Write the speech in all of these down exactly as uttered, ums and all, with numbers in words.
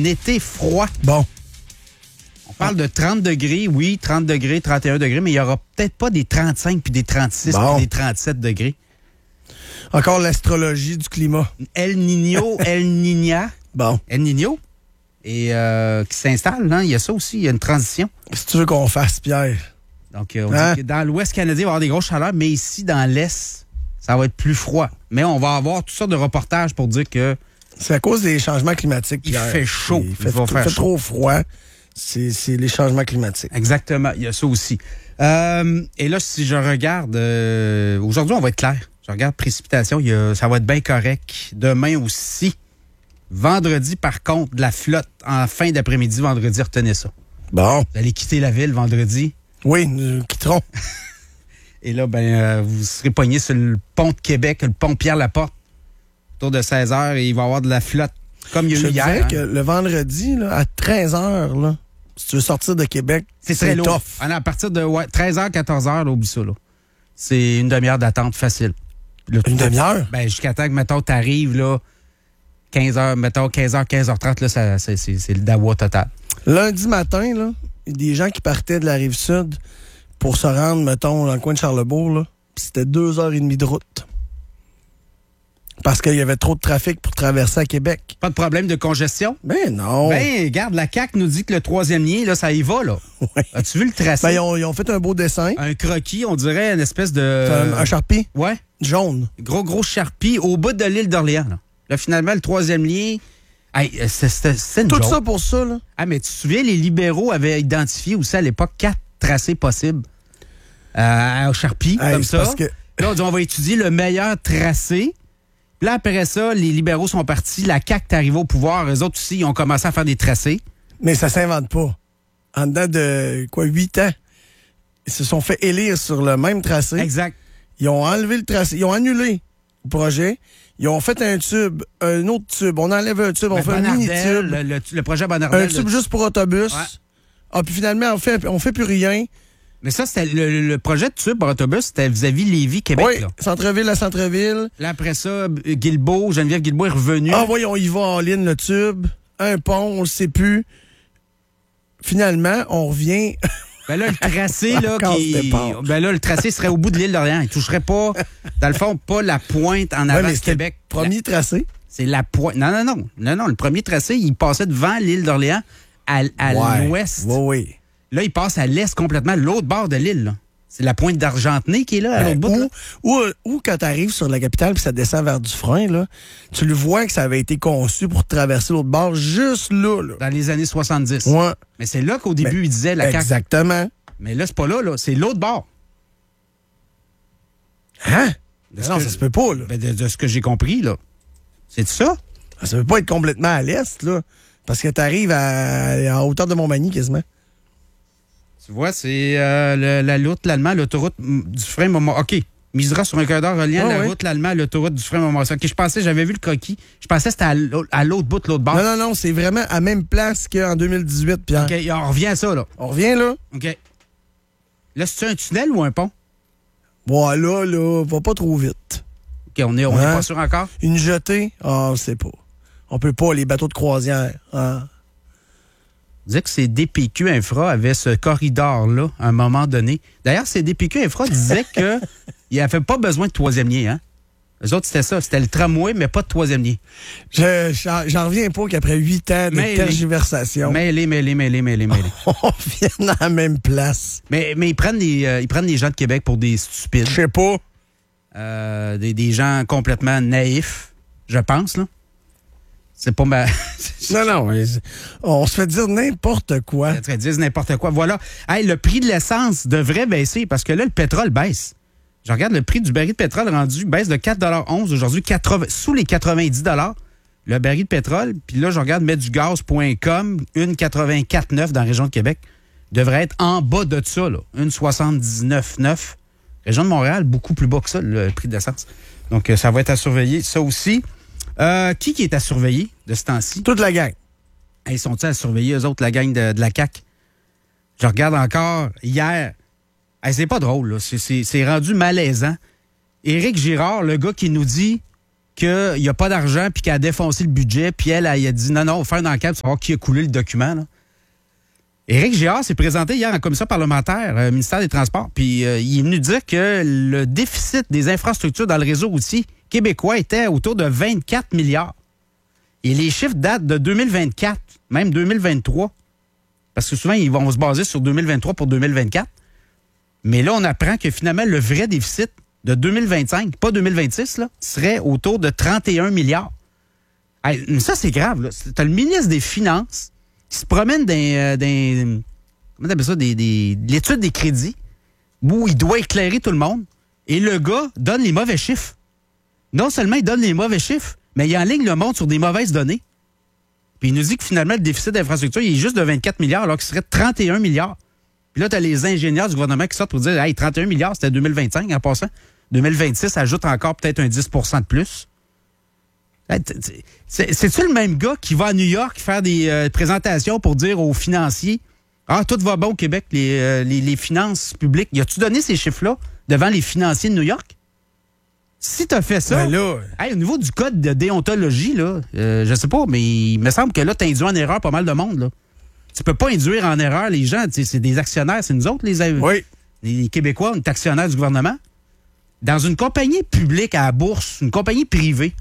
un été froid. Bon. On parle de trente degrés, oui, trente degrés, trente et un degrés, mais il n'y aura peut-être pas des trente-cinq, puis des trente-six, bon. puis des trente-sept degrés. Encore l'astrologie du climat. El Niño, El Niña. Bon. El Niño. Et euh, qui s'installe, hein? Il y a ça aussi, il y a une transition. Qu'est-ce que tu veux qu'on fasse, Pierre? Donc, euh, on hein? dit que dans l'Ouest canadien, il va y avoir des grosses chaleurs, mais ici, dans l'Est, ça va être plus froid. Mais on va avoir toutes sortes de reportages pour dire que... C'est à cause des changements climatiques, Pierre. Il fait chaud. Il fait, il va il faire fait chaud. trop froid. C'est, c'est les changements climatiques. Exactement, il y a ça aussi. Euh, et là, si je regarde... Euh, aujourd'hui, on va être clair. Je regarde précipitation, il y a, ça va être bien correct. Demain aussi. Vendredi, par contre, de la flotte en fin d'après-midi, vendredi, retenez ça. Bon. Vous allez quitter la ville vendredi. Oui, nous quitterons. Et là, ben, euh, vous serez pogné sur le pont de Québec, le pont Pierre-Laporte, autour de seize heures, et il va y avoir de la flotte, comme il y a Je eu hier. dirais hein. que le vendredi, là, à treize heures, là, si tu veux sortir de Québec, C'est c'est très lourd. tough. Ah non, à partir de ouais, treize heures, quatorze heures, là, oublie ça. Là. C'est une demi-heure d'attente facile. Le Une demi-heure? Ben, jusqu'à temps que, mettons, t'arrives, là, quinze heures, mettons, quinze heures, quinze heures trente, là, ça, c'est, c'est, c'est le dawa total. Lundi matin, là, il y a des gens qui partaient de la Rive-Sud pour se rendre, mettons, dans le coin de Charlesbourg, là, puis c'était deux heures et demie de route. Parce qu'il y avait trop de trafic pour traverser à Québec. Pas de problème de congestion? Ben non. Ben, regarde, la C A Q nous dit que le troisième lien, là, ça y va, là. Ouais. As-tu vu le tracé? Ben, ils ont, ils ont fait un beau dessin. Un croquis, on dirait une espèce de... C'est un, un Sharpie Ouais. jaune. Gros, gros charpie au bout de l'île d'Orléans. Là, là finalement, le troisième lien, hey, c'est, c'est, c'est une Tout joke. ça pour ça, là. Ah, mais tu te souviens, les libéraux avaient identifié aussi à l'époque quatre tracés possibles euh, au charpie, Hey, comme c'est ça. parce que- Là, on dit, on va étudier le meilleur tracé. Puis là, après ça, les libéraux sont partis. La C A Q est arrivée au pouvoir. Eux autres aussi, ils ont commencé à faire des tracés. Mais ça s'invente pas. En dedans de, quoi, huit ans, ils se sont fait élire sur le même tracé. Exact. Ils ont enlevé le tracé. Ils ont annulé le projet. Ils ont fait un tube, un autre tube. On enlève un tube, on Ben, fait un Bonardel, mini-tube. le, le, le projet Bonardel. Un tube le- juste pour autobus. Ouais. Ah, puis finalement, on fait, on fait plus rien. Mais ça, c'était le, le projet de tube par autobus, c'était vis-à-vis Lévis-Québec. Oui, Là. centre-ville à centre-ville. Là, après ça, Guilbeault, Geneviève Guilbeault est revenue. Ah, voyons, il va en ligne le tube. Un pont, on le sait plus. Finalement, on revient. Ben là, le tracé, là, Vacances qui. départ. Ben là, le tracé serait au bout de l'île d'Orléans. Il toucherait pas, dans le fond, pas la pointe en avant Ouais, mais de c'était Québec. le premier La- tracé. C'est la pointe. Non, non, non. Non, non. Le premier tracé, il passait devant l'île d'Orléans à, à Ouais. l'ouest. Oui, oui. Là, il passe à l'est complètement, l'autre bord de l'île, là. C'est la pointe d'Argentenay qui est là, à l'autre Ben, bout. là. ou, ou, ou quand tu arrives sur la capitale puis ça descend vers Dufresne, là, tu le vois que ça avait été conçu pour traverser l'autre bord juste là. là. Dans les années soixante-dix. Ouais. Mais c'est là qu'au début, Ben, il disait la C A Q. Exactement. Mais là, c'est pas là, là. C'est l'autre bord. Hein? De ce non, que- ça se peut pas, là. Ben, de, de ce que j'ai compris, là. C'est ça? Ça peut pas être complètement à l'est, là. Parce que tu arrives à, à hauteur de Montmagny, quasiment. Tu vois, c'est euh, le- la route l'Allemand, l'autoroute mm, du frein moment. OK. Misera sur un corridor reliant Ah, la oui. route l'Allemand, l'autoroute du frein moment. OK, je pensais, j'avais vu le croquis. Je pensais que c'était à l'autre, à l'autre bout de l'autre bord. Non, non, non, c'est vraiment à même place qu'en deux mille dix-huit, Pierre. OK, on revient à ça, là. On revient, là. OK. Là, c'est un tunnel ou un pont? Voilà, là, va pas trop vite. OK, on est, on est Hein? pas sûr encore. Une jetée, ah, on sait pas. On peut pas, les bateaux de croisière. Hein? On disait que c'est D P Q Infra avait ce corridor-là à un moment donné. D'ailleurs, c'est D P Q Infra disait que il n'avait pas besoin de troisième lien, hein? Eux autres, c'était ça. C'était le tramway, mais pas de troisième lien. Je, j'en, j'en reviens pas qu'après huit ans de Mais- tergiversation, Mêlé, mêlé, mêlé, mêlé, mêlé. on vient à la même place. mais, mais ils prennent les, euh, ils prennent les gens de Québec pour des stupides. Je sais pas. Euh, des, des gens complètement naïfs, je pense, là. C'est pas ma... Non, non, mais on se fait dire n'importe quoi. Ils disent n'importe quoi. Voilà. Hey, le prix de l'essence devrait baisser parce que là, le pétrole baisse. Je regarde le prix du baril de pétrole rendu baisse de quatre virgule onze dollars aujourd'hui, quatre-vingts sous les quatre-vingt-dix dollars. Le baril de pétrole, puis là, je regarde metdugaz point com, une virgule quatre-vingt-quatre neuf dans la région de Québec, devrait être en bas de ça, là. une virgule soixante-dix-neuf neuf. Région de Montréal, beaucoup plus bas que ça, le prix de l'essence. Donc, euh, ça va être à surveiller. Ça aussi. Euh, qui qui est à surveiller de ce temps-ci? Toute la gang. Hey, ils sont-ils à surveiller, eux autres, la gang de, de la C A Q? Je regarde encore hier. Hey, c'est pas drôle, là. C'est, c'est, c'est rendu malaisant. Éric Girard, le gars qui nous dit qu'il n'y a pas d'argent puis qu'elle a défoncé le budget, puis elle, elle, elle a dit non, non, on va faire une enquête pour savoir qui a coulé le document. Là. Éric Girard s'est présenté hier en commission parlementaire, euh, ministère des Transports, puis euh, il est venu dire que le déficit des infrastructures dans le réseau routier québécois était autour de vingt-quatre milliards. Et les chiffres datent de deux mille vingt-quatre, même deux mille vingt-trois. Parce que souvent, ils vont se baser sur deux mille vingt-trois pour deux mille vingt-quatre. Mais là, on apprend que finalement, le vrai déficit de deux mille vingt-cinq, pas deux mille vingt-six, là, serait autour de trente et un milliards. Hey, ça, c'est grave. Tu as le ministre des Finances qui se promène dans, euh, dans comment t'appelles ça, des, des, l'étude des crédits, où il doit éclairer tout le monde, et le gars donne les mauvais chiffres. Non seulement il donne les mauvais chiffres, mais il enligne le monde sur des mauvaises données. Puis il nous dit que finalement, le déficit d'infrastructure, il est juste de vingt-quatre milliards, alors qu'il serait de trente et un milliards. Puis là, tu as les ingénieurs du gouvernement qui sortent pour dire « Hey, trente et un milliards, c'était deux mille vingt-cinq en passant. deux mille vingt-six ajoute encore peut-être un dix pour cent de plus. » C'est-tu le même gars qui va à New York faire des euh, présentations pour dire aux financiers « Ah, tout va bon au Québec, les, euh, les, les finances publiques. » Y a-tu donné ces chiffres-là devant les financiers de New York? Si tu as fait ça, ben là, hey, au niveau du code de déontologie, là, euh, je sais pas, mais il me semble que là, tu induis en erreur pas mal de monde. Là. Tu peux pas induire en erreur les gens. C'est des actionnaires, c'est nous autres, les, oui. les Québécois, on est actionnaires du gouvernement. Dans une compagnie publique à la bourse, une compagnie privée,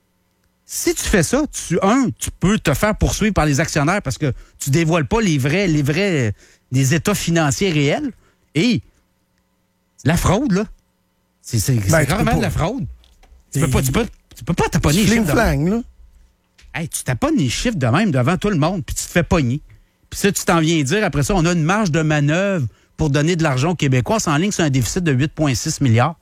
si tu fais ça, tu, un, tu peux te faire poursuivre par les actionnaires parce que tu dévoiles pas les vrais, les vrais, les états financiers réels. Et la fraude, là, c'est c'est, ben, c'est vraiment de la fraude. Tu peux pas, tu peux, tu peux pas taponner les chiffres. Fling là. Hey, tu taponnes les chiffres de même devant tout le monde, puis tu te fais pogner. Puis ça, tu t'en viens dire, après ça, on a une marge de manœuvre pour donner de l'argent aux Québécois. C'est en ligne sur un déficit de huit virgule six milliards.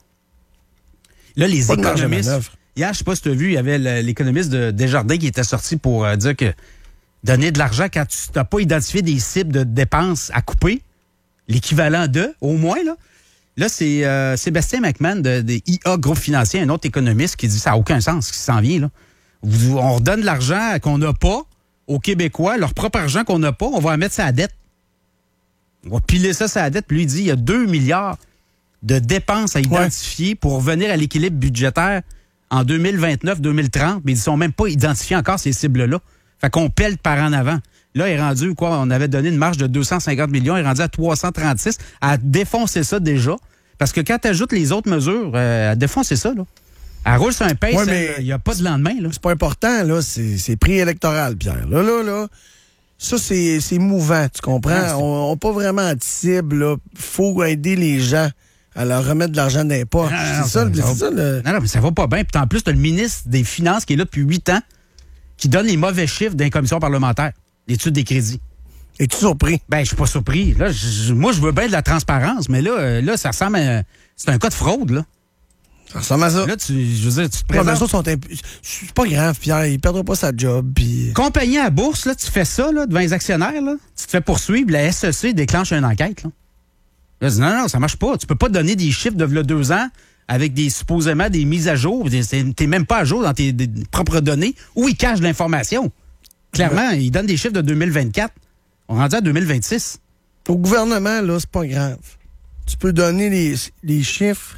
Là, les pas économistes... Hier, je sais pas si tu as vu, il y avait l'économiste de Desjardins qui était sorti pour euh, dire que donner de l'argent quand tu n'as pas identifié des cibles de dépenses à couper, l'équivalent de, au moins, là. Là, c'est euh, Sébastien McMahon de, de I A Groupe Financier, un autre économiste, qui dit ça n'a aucun sens ce qui s'en vient, là. On redonne de l'argent qu'on n'a pas aux Québécois, leur propre argent qu'on n'a pas, on va en mettre ça à dette. On va piler ça sur la dette, puis lui, il dit il y a deux milliards de dépenses à identifier ouais. pour revenir à l'équilibre budgétaire en deux mille vingt-neuf deux mille trente, mais ils ne sont même pas identifiés encore, ces cibles-là. Fait qu'on pèle par en avant. Là, il est rendu, quoi, on avait donné une marge de deux cent cinquante millions, il est rendu à trois cent trente-six, à défoncer ça déjà. Parce que quand tu ajoutes les autres mesures, euh, à défoncer ça, là. Elle roule sur un pace, il ouais, n'y a pas de lendemain, là. C'est pas important, là, c'est préélectoral, Pierre. Là, là, là, ça, c'est mouvant, tu comprends? Non, on n'a pas vraiment de cible, là. Faut aider les gens à leur remettre de l'argent d'impôt. C'est ça, ça, ça le... Non, non, mais ça va pas bien. Puis en plus, tu as le ministre des Finances qui est là depuis huit ans, qui donne les mauvais chiffres d'une commission parlementaire, l'étude des crédits. Es-tu surpris? Ben, je suis pas surpris. Là, je, moi, je veux bien de la transparence, mais là, là ça ressemble à... C'est un cas de fraude, là. Ça ressemble à ça. Là, tu, je veux dire, tu te présentes... ouais, sont imp... C'est pas grave, Pierre. Il perdra pas sa job. Puis... Compagnie à bourse, là, tu fais ça, là, devant les actionnaires, là. Tu te fais poursuivre, la S E C déclenche une enquête, là. Là, je dis, non, non, ça marche pas. Tu peux pas donner des chiffres de là, deux ans avec des supposément des mises à jour. T'es même pas à jour dans tes, tes propres données où ils cachent de l'information. Clairement, ouais. Ils donnent des chiffres de deux mille vingt-quatre. On est rendu à deux mille vingt-six. Au gouvernement, là, c'est pas grave. Tu peux donner les, les chiffres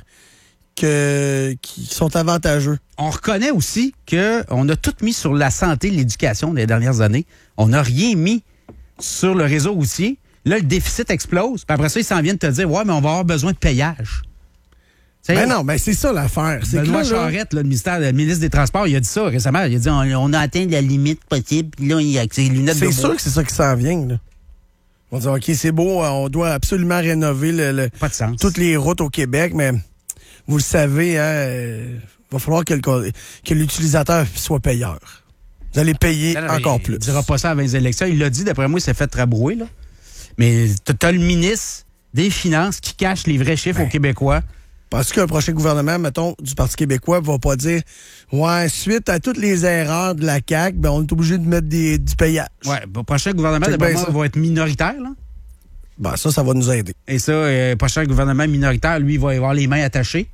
que, qui sont avantageux. On reconnaît aussi qu'on a tout mis sur la santé et l'éducation les dernières années. On n'a rien mis sur le réseau routier. Là, le déficit explose. Puis après ça, ils s'en viennent te dire, ouais, mais on va avoir besoin de payage. T'sais, ben non, ben c'est ça l'affaire. Benoît Charette, là, le, ministère, le ministre des Transports, il a dit ça récemment. Il a dit, on, on a atteint la limite possible. Puis là, il y a ses lunettes de bois. C'est sûr que c'est ça qui s'en vient, là. On va dire, OK, c'est beau, on doit absolument rénover le, le, Pas de sens. toutes les routes au Québec, mais vous le savez, il hein, va falloir que, le, que l'utilisateur soit payeur. Vous allez payer non, non, encore plus. Il ne dira pas ça avant les élections. Il l'a dit, d'après moi, il s'est fait rabrouer, là. Mais tu as le ministre des Finances qui cache les vrais chiffres ben, aux Québécois. Parce qu'un prochain gouvernement, mettons, du Parti québécois va pas dire « Ouais, suite à toutes les erreurs de la C A Q, ben, on est obligé de mettre des, du payage. » Ouais, le prochain gouvernement, d'après moi, va être minoritaire, là. Ben, ça, ça va nous aider. Et ça, euh, le prochain gouvernement minoritaire, lui, il va avoir les mains attachées.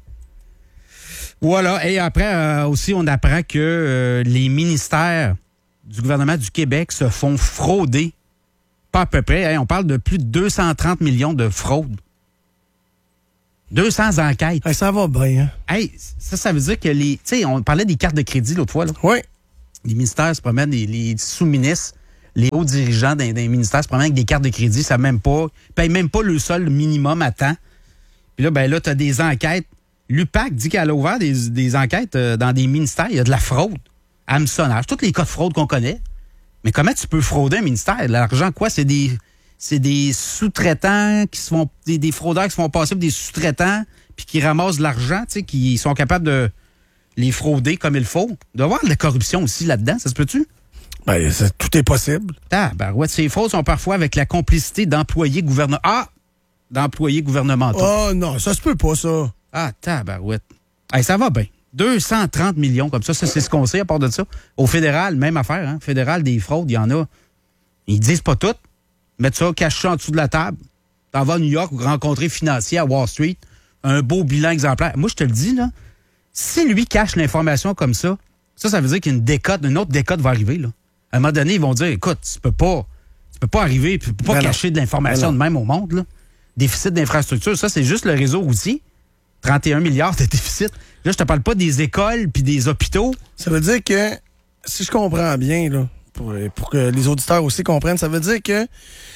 Voilà. Et après, euh, aussi, on apprend que euh, les ministères du gouvernement du Québec se font frauder. Pas à peu près. Hein, on parle de plus de deux cent trente millions de fraudes. deux cents enquêtes. Hey, ça va bien, hein? Hey, ça, ça veut dire que les... Tu sais, on parlait des cartes de crédit l'autre fois, là. Oui. Les ministères se promènent, les, les sous-ministres, les hauts dirigeants des, des ministères se promènent avec des cartes de crédit, ça même pas... Ils payent même pas le sol minimum à temps. Puis là, ben là, t'as des enquêtes. L'U P A C dit qu'elle a ouvert des, des enquêtes euh, dans des ministères. Il y a de la fraude, hameçonnage, tous les cas de fraude qu'on connaît. Mais comment tu peux frauder un ministère? L'argent, quoi? C'est des... C'est des sous-traitants qui se font, des, des fraudeurs qui se font passer pour des sous-traitants puis qui ramassent de l'argent, tu sais, qui sont capables de les frauder comme il faut. Il doit y avoir de la corruption aussi là-dedans, ça se peut-tu? Ben, ça, tout est possible. Ah, ben ouais, ces fraudes sont parfois avec la complicité d'employés gouvernementaux. Ah! D'employés gouvernementaux. Oh non, ça se peut pas, ça. Ah, tabarouette. Hey, ça va bien. deux cent trente millions comme ça, ça c'est ce qu'on sait à part de ça. Au fédéral, même affaire, hein? Fédéral, des fraudes, il y en a. Ils disent pas toutes. Mettre ça, cache ça en dessous de la table. T'en vas à New York rencontrer financier à Wall Street. Un beau bilan exemplaire. Moi, je te le dis, là, si lui cache l'information comme ça, ça, ça veut dire qu'une décote, une autre décote va arriver, là. À un moment donné, ils vont dire, écoute, tu peux pas, tu peux pas arriver, tu peux pas ben cacher non. de l'information ben de même au monde, là. Déficit d'infrastructure, ça, c'est juste le réseau routier. trente et un milliards de déficit. Là, je te parle pas des écoles puis des hôpitaux. Ça veut dire que, si je comprends bien, là, pour, pour que les auditeurs aussi comprennent, ça veut dire que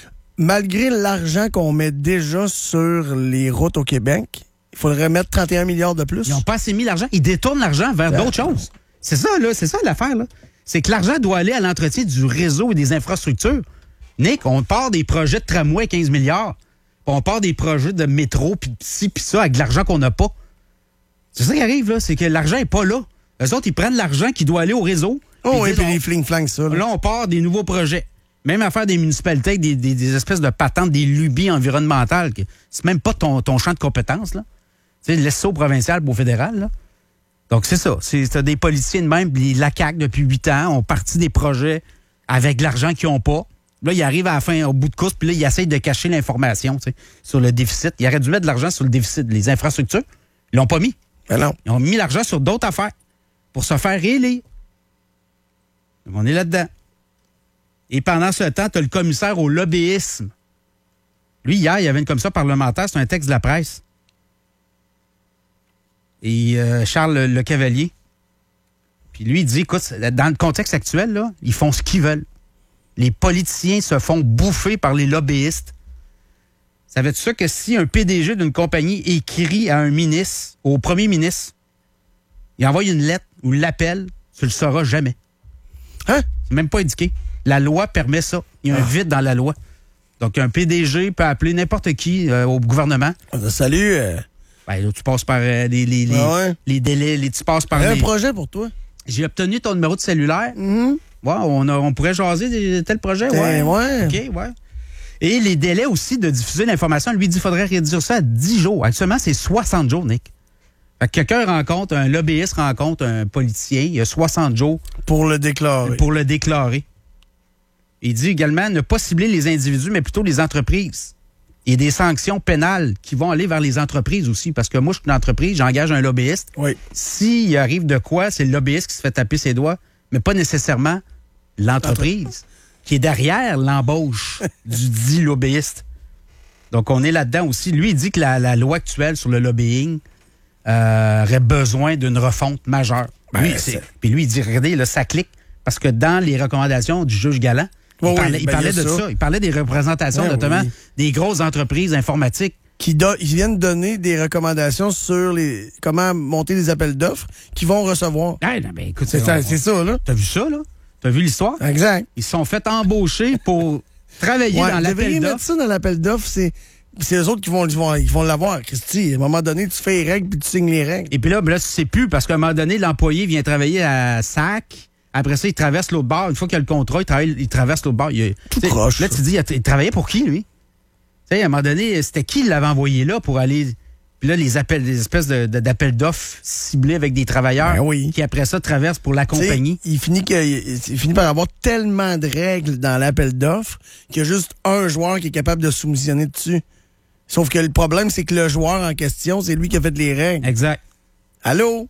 malgré l'argent qu'on met déjà sur les routes au Québec, il faudrait mettre trente et un milliards de plus. Ils n'ont pas assez mis l'argent. Ils détournent l'argent vers Ben, d'autres choses. C'est ça, là. C'est ça l'affaire, là. C'est que l'argent doit aller à l'entretien du réseau et des infrastructures. Nick, on part des projets de tramway à quinze milliards. Puis on part des projets de métro, puis ci, puis ça, avec de l'argent qu'on n'a pas. C'est ça qui arrive, là. C'est que l'argent n'est pas là. Eux autres, ils prennent l'argent qui doit aller au réseau. Oh, oui, disent, puis on- les fling-flang, ça. Là. Là, on part des nouveaux projets. Même affaire des municipalités, des, des, des espèces de patentes, des lubies environnementales. que C'est même pas ton, ton champ de compétences, là. Tu sais, laisse ça au provincial ou au fédéral, là. Donc, c'est ça. C'est t'as des policiers de même, les, la C A Q, depuis huit ans, ont parti des projets avec de l'argent qu'ils n'ont pas. Là, ils arrivent à la fin, au bout de course, puis là, ils essayent de cacher l'information, tu sais, sur le déficit. Ils auraient dû mettre de l'argent sur le déficit. Les infrastructures, ils l'ont pas mis. Ben non. Ils ont mis l'argent sur d'autres affaires pour se faire réélire. Donc, on est là-dedans. Et pendant ce temps, tu as le commissaire au lobbyisme. Lui, hier, il y avait une commission parlementaire, c'est un texte de la presse. Et euh, Charles Le Cavalier. Puis lui, il dit, écoute, dans le contexte actuel, là, ils font ce qu'ils veulent. Les politiciens se font bouffer par les lobbyistes. Savais-tu ça que si un P D G d'une compagnie écrit à un ministre, au premier ministre, il envoie une lettre ou l'appelle, tu le sauras jamais. Hein? C'est même pas indiqué. La loi permet ça. Il y a un Ah. vide dans la loi. Donc, un P D G peut appeler n'importe qui euh, au gouvernement. Ah, salut. Euh, Ben, là, tu passes par euh, les, les, les, Ah ouais. les délais, les, tu passes par j'ai un les... projet pour toi. J'ai obtenu ton numéro de cellulaire. Mhm. Ouais, on, a- on pourrait jaser de tel projet. Ouais. Ben, ouais. OK, ouais. Et les délais aussi de diffuser l'information, lui dit qu'il faudrait réduire ça à dix jours. Actuellement, c'est soixante jours, Nick. Fait que quelqu'un rencontre, un lobbyiste rencontre un politicien, il y a soixante jours Pour le déclarer. pour le déclarer. Il dit également ne pas cibler les individus, mais plutôt les entreprises. Il y a des sanctions pénales qui vont aller vers les entreprises aussi. Parce que moi, je suis une entreprise, j'engage un lobbyiste. Oui. S'il arrive de quoi, c'est le lobbyiste qui se fait taper ses doigts, mais pas nécessairement l'entreprise qui est derrière l'embauche du dit lobbyiste. Donc, on est là-dedans aussi. Lui, il dit que la, la loi actuelle sur le lobbying euh, aurait besoin d'une refonte majeure. Ben, Lui, c'est- c'est- Puis lui, il dit, regardez, là, ça clique. Parce que dans les recommandations du juge Galland, il Oui, parlait, oui, il ben, parlait il y a de ça. ça. Il parlait des représentations, Ouais, notamment oui. des grosses entreprises informatiques. Qui do- ils viennent donner des recommandations sur les comment monter des appels d'offres qu'ils vont recevoir. Hey, non, ben, écoute, C'est on- ça, c'est ça, là. T'as vu ça, là? T'as vu l'histoire? Exact. Ils se sont fait embaucher pour travailler Ouais, dans vous devriez l'appel mettre d'offres. ça dans l'appel d'offres. C'est, c'est eux autres qui vont, ils vont, ils vont l'avoir, Christy. À un moment donné, tu fais les règles puis tu signes les règles. Et puis là, ben là, tu sais plus, parce qu'à un moment donné, l'employé vient travailler à S A C. Après ça, il traverse l'autre bord. Une fois qu'il a le contrat, il, travaille, il traverse l'autre bord. Il, Tout tu sais, croche, Là, ça. tu dis, il, a- il travaillait pour qui, lui? Tu sais, à un moment donné, c'était qui l'avait envoyé là pour aller... Puis là, les appels, des espèces de, de- d'appels d'offres ciblés avec des travailleurs Ben oui. qui, après ça, traversent pour la Tu sais, compagnie. Il finit, que, il, il finit par avoir tellement de règles dans l'appel d'offres qu'il y a juste un joueur qui est capable de soumissionner dessus. Sauf que le problème, c'est que le joueur en question, c'est lui qui a fait les règles. Exact. Allô?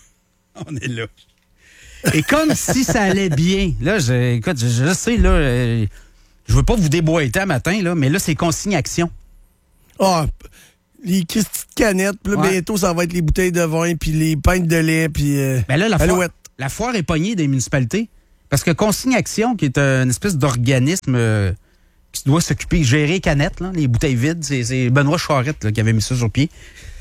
On est là. Et comme si ça allait bien. Là, je, écoute, je, je sais, là, euh, je veux pas vous déboîter un matin, là, mais là, c'est consigne action. Ah, Les Christy de canettes, puis là, Ouais. bientôt, ça va être les bouteilles de vin, puis les pintes de lait, puis euh, Ben là, la foire, Alouette. la foire est pognée des municipalités. Parce que Consigne Action, qui est une espèce d'organisme euh, qui doit s'occuper, gérer les canettes, là, les bouteilles vides, c'est, c'est Benoît Charette là, qui avait mis ça sur pied.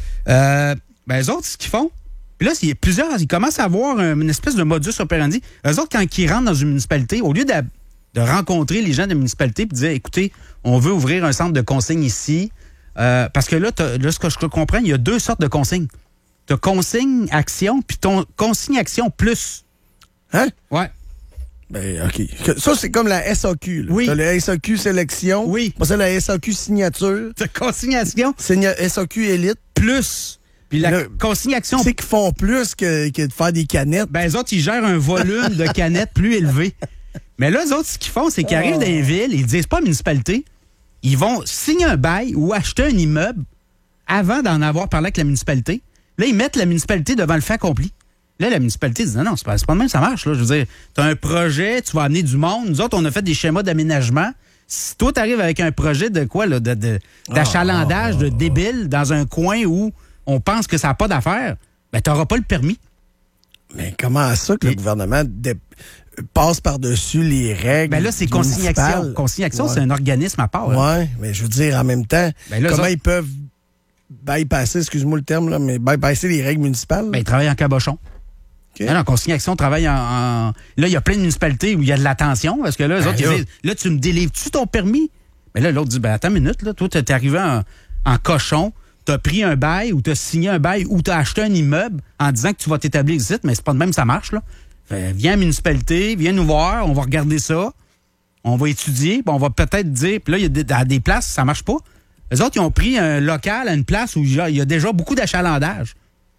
Euh, ben, eux autres, ce qu'ils font, puis là, il y a plusieurs, ils commencent à avoir une espèce de modus operandi. Eux autres, quand ils rentrent dans une municipalité, au lieu de, de rencontrer les gens de la municipalité et de dire, écoutez, on veut ouvrir un centre de consigne ici, euh, parce que là, là, ce que je comprends, il y a deux sortes de consignes. Tu as consigne action, puis ton consigne action plus. Hein? Ouais. Ben, OK. Ça, c'est comme la S A Q. Là. Oui. T'as la S A Q sélection. Oui. Pas ça, la S A Q signature. Tu as consignation Signa- S A Q élite. plus. Puis la Là, consignation. Tu sais qu'ils font plus que, que de faire des canettes. Ben, eux autres, ils gèrent un volume de canettes plus élevé. Mais là, eux autres, ce qu'ils font, c'est qu'ils arrivent dans les villes, ils disent pas municipalité, ils vont signer un bail ou acheter un immeuble avant d'en avoir parlé avec la municipalité. Là, ils mettent la municipalité devant le fait accompli. Là, la municipalité dit non, non, c'est pas, c'est pas de même, ça marche. Là. Je veux dire, tu as un projet, tu vas amener du monde. Nous autres, on a fait des schémas d'aménagement. Si toi, tu arrives avec un projet de quoi, là, de, de, d'achalandage, de débile dans un coin où on pense que ça n'a pas d'affaires, ben, tu n'auras pas le permis. Mais comment ça que le Et- gouvernement dé- passe par-dessus les règles? Ben là, c'est Consigne Action. municipales? Consigne Action, Ouais. c'est un organisme à part. là. Ouais, mais je veux dire, en même temps, Ben là, comment eux autres- ils peuvent bypasser, excuse-moi le terme, là, mais bypasser les règles municipales? Ben, ils travaillent en cabochon. OK. Non, non, Consigne Action travaille en, en- Là, il y a plein de municipalités où il y a de l'attention, parce que là, eux Ben autres, ils là. disent, là, tu me délivres-tu ton permis? Mais là, l'autre dit, ben, attends une minute, là, toi, t'es arrivé en, en cochon, t'as pris un bail ou t'as signé un bail ou t'as acheté un immeuble en disant que tu vas t'établir ici, mais c'est pas de même, ça marche, là. Fait, viens à la municipalité, viens nous voir, on va regarder ça, on va étudier, puis on va peut-être dire, puis là, il y a des, à des places, ça marche pas. Les autres, ils ont pris un local à une place où il y a, il y a déjà beaucoup d'achalandage.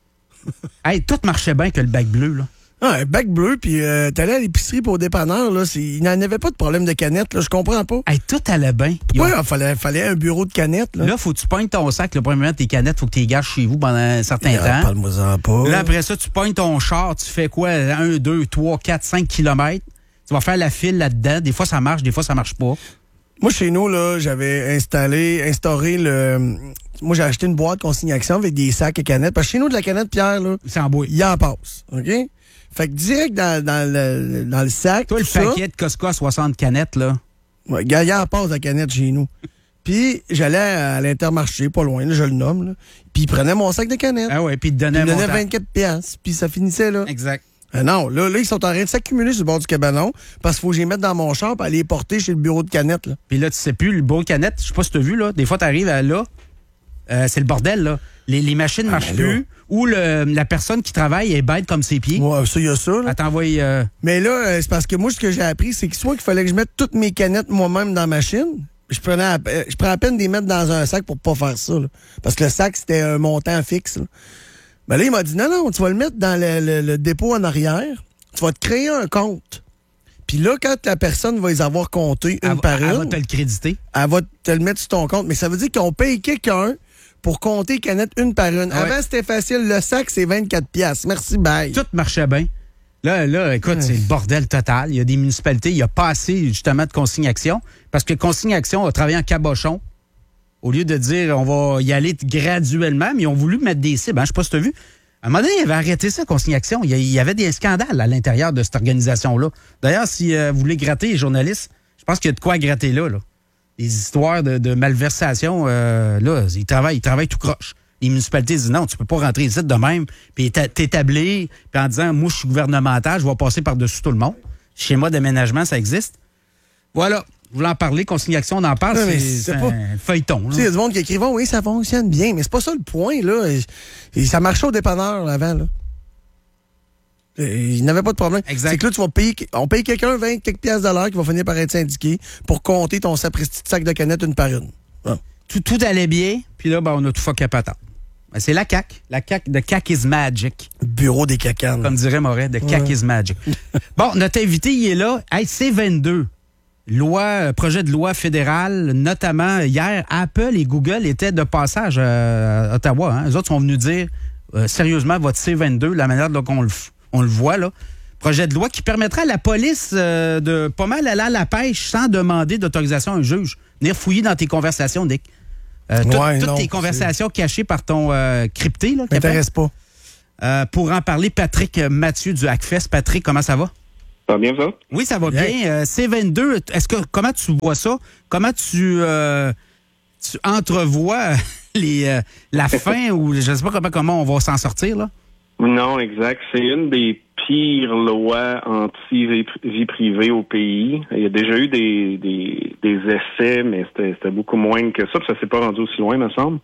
Hey, tout marchait bien que le bac bleu, là. Ah, un bac bleu, puis euh, t'allais à l'épicerie pour au dépanneur, là, c'est- il n'en avait pas de problème de canettes, là, je comprends pas. Hey, tout allait bien. Ils ont- Ouais, il fallait, fallait un bureau de canettes, là. Là, faut que tu pognes ton sac. Le premièrement, tes canettes, faut que tu les gâches chez vous pendant un certain Ah, temps. Parle-moi-en pas. Là, après ça, tu pognes ton char, tu fais quoi? un, deux, trois, quatre, cinq kilomètres. Tu vas faire la file là-dedans. Des fois, ça marche, des fois, ça marche pas. Moi, chez nous, là, j'avais installé, instauré le... Moi, j'ai acheté une boîte consignation avec des sacs et canettes. Parce que chez nous, de la canette Pierre, là, C'est en bois. il en passe. OK? Fait que direct dans, dans, le, dans le sac, Toi, le tout ça, paquet de Costco à soixante canettes, là. ouais, gars, il en passe la canette chez nous. Puis, j'allais à l'Intermarché, pas loin, là, je le nomme, là. Puis, il prenait mon sac de canettes. Ah ouais, puis il te il donnait me un donnait montant. vingt-quatre piastres. Puis, ça finissait là. Exact. Ah non, là, là, ils sont en train de s'accumuler sur le bord du cabanon parce qu'il faut que je les mette dans mon char pour aller les porter chez le bureau de canettes, là. Puis là, tu sais plus, le beau canette, je sais pas si tu as vu, là. Des fois, tu arrives à là, euh, c'est le bordel, là. Les, les machines Ah, marchent mais là- plus, ou le, la personne qui travaille est bête comme ses pieds. Ouais, ça, il y a ça, là. Elle t'envoie. euh, Mais là, euh, c'est parce que moi, ce que j'ai appris, c'est que soit qu'il fallait que je mette toutes mes canettes moi-même dans la machine, je prenais à, euh, je prends à peine de les mettre dans un sac pour pas faire ça, là. Parce que le sac, c'était un montant fixe, là. Ben là, il m'a dit, non, non, tu vas le mettre dans le, le- le dépôt en arrière, tu vas te créer un compte. Puis là, quand la personne va les avoir comptés une elle, va- par elle une, va te le créditer. elle va te le mettre sur ton compte. Mais ça veut dire qu'on paye quelqu'un pour compter les canettes une par une. Ah ouais. Avant, c'était facile. Le sac, c'est vingt-quatre piastres. Merci, bye. Tout marchait bien. Là, là, écoute, Ouais. c'est le bordel total. Il y a des municipalités, il n'y a pas assez, justement, de consigne-action. Parce que consigne-action a travaillé en cabochon. Au lieu de dire, on va y aller graduellement, mais ils ont voulu mettre des cibles. Hein, je sais pas si tu as vu. À un moment donné, ils avaient arrêté ça, consigne-action. Il y a- il y avait des scandales à l'intérieur de cette organisation-là. D'ailleurs, si euh, vous voulez gratter les journalistes, je pense qu'il y a de quoi gratter là. là. Les histoires de, de malversation, euh, là, ils travaillent, ils travaillent tout croche. Les municipalités disent non, tu peux pas rentrer ici de même, puis t'é- t'établir, puis en disant, moi, je suis gouvernemental, je vais passer par-dessus tout le monde. Schéma d'aménagement, ça existe. Voilà. Je voulais en parler, consignation, on en parle, Ouais, mais c'est c'est c'est pas- un feuilleton. là. Tu sais, il y a du monde qui écrit, oh, oui, ça fonctionne bien, mais c'est pas ça le point, là. Et, et ça marchait au dépanneur, là, avant, là. Et il n'avait pas de problème. Exact. C'est que là, tu vas payer, on paye quelqu'un vingt quelques piastres de l'heure qui va finir par être syndiqué pour compter ton sapristi de sac de canettes une par une. Ah. Tout, tout allait bien, puis là, ben, on a tout fucké à patate. Ben, c'est la C A Q. La C A Q, the C A Q is magic. Bureau des cacanes. Comme dirait Moret, the C A Q Ouais. is magic. Bon, notre invité, il est là. Hey, C vingt-deux. Loi, euh, projet de loi fédérale, notamment hier, Apple et Google étaient de passage euh, à Ottawa. Hein. Les autres sont venus dire euh, sérieusement votre C vingt-deux, la manière dont on le, f- on le voit là. Projet de loi qui permettra à la police euh, de pas mal aller à la pêche sans demander d'autorisation à un juge. Venir fouiller dans tes conversations, Dick. Euh, tout, ouais, toutes non, tes conversations c'est... cachées par ton euh, crypté. Là, m'intéresse pas. Euh, pour en parler, Patrick Mathieu du Hackfest. Patrick, comment ça va? Ça va bien, ça? Oui, ça va bien. bien. Euh, C vingt-deux, est-ce que comment tu vois ça? Comment tu, euh, tu entrevois les, euh, la fin ou je ne sais pas comment, comment on va s'en sortir, là? Non, exact. C'est une des pires lois anti-vie privée au pays. Il y a déjà eu des, des, des essais, mais c'était, c'était beaucoup moins que ça, puis ça s'est pas rendu aussi loin, me semble.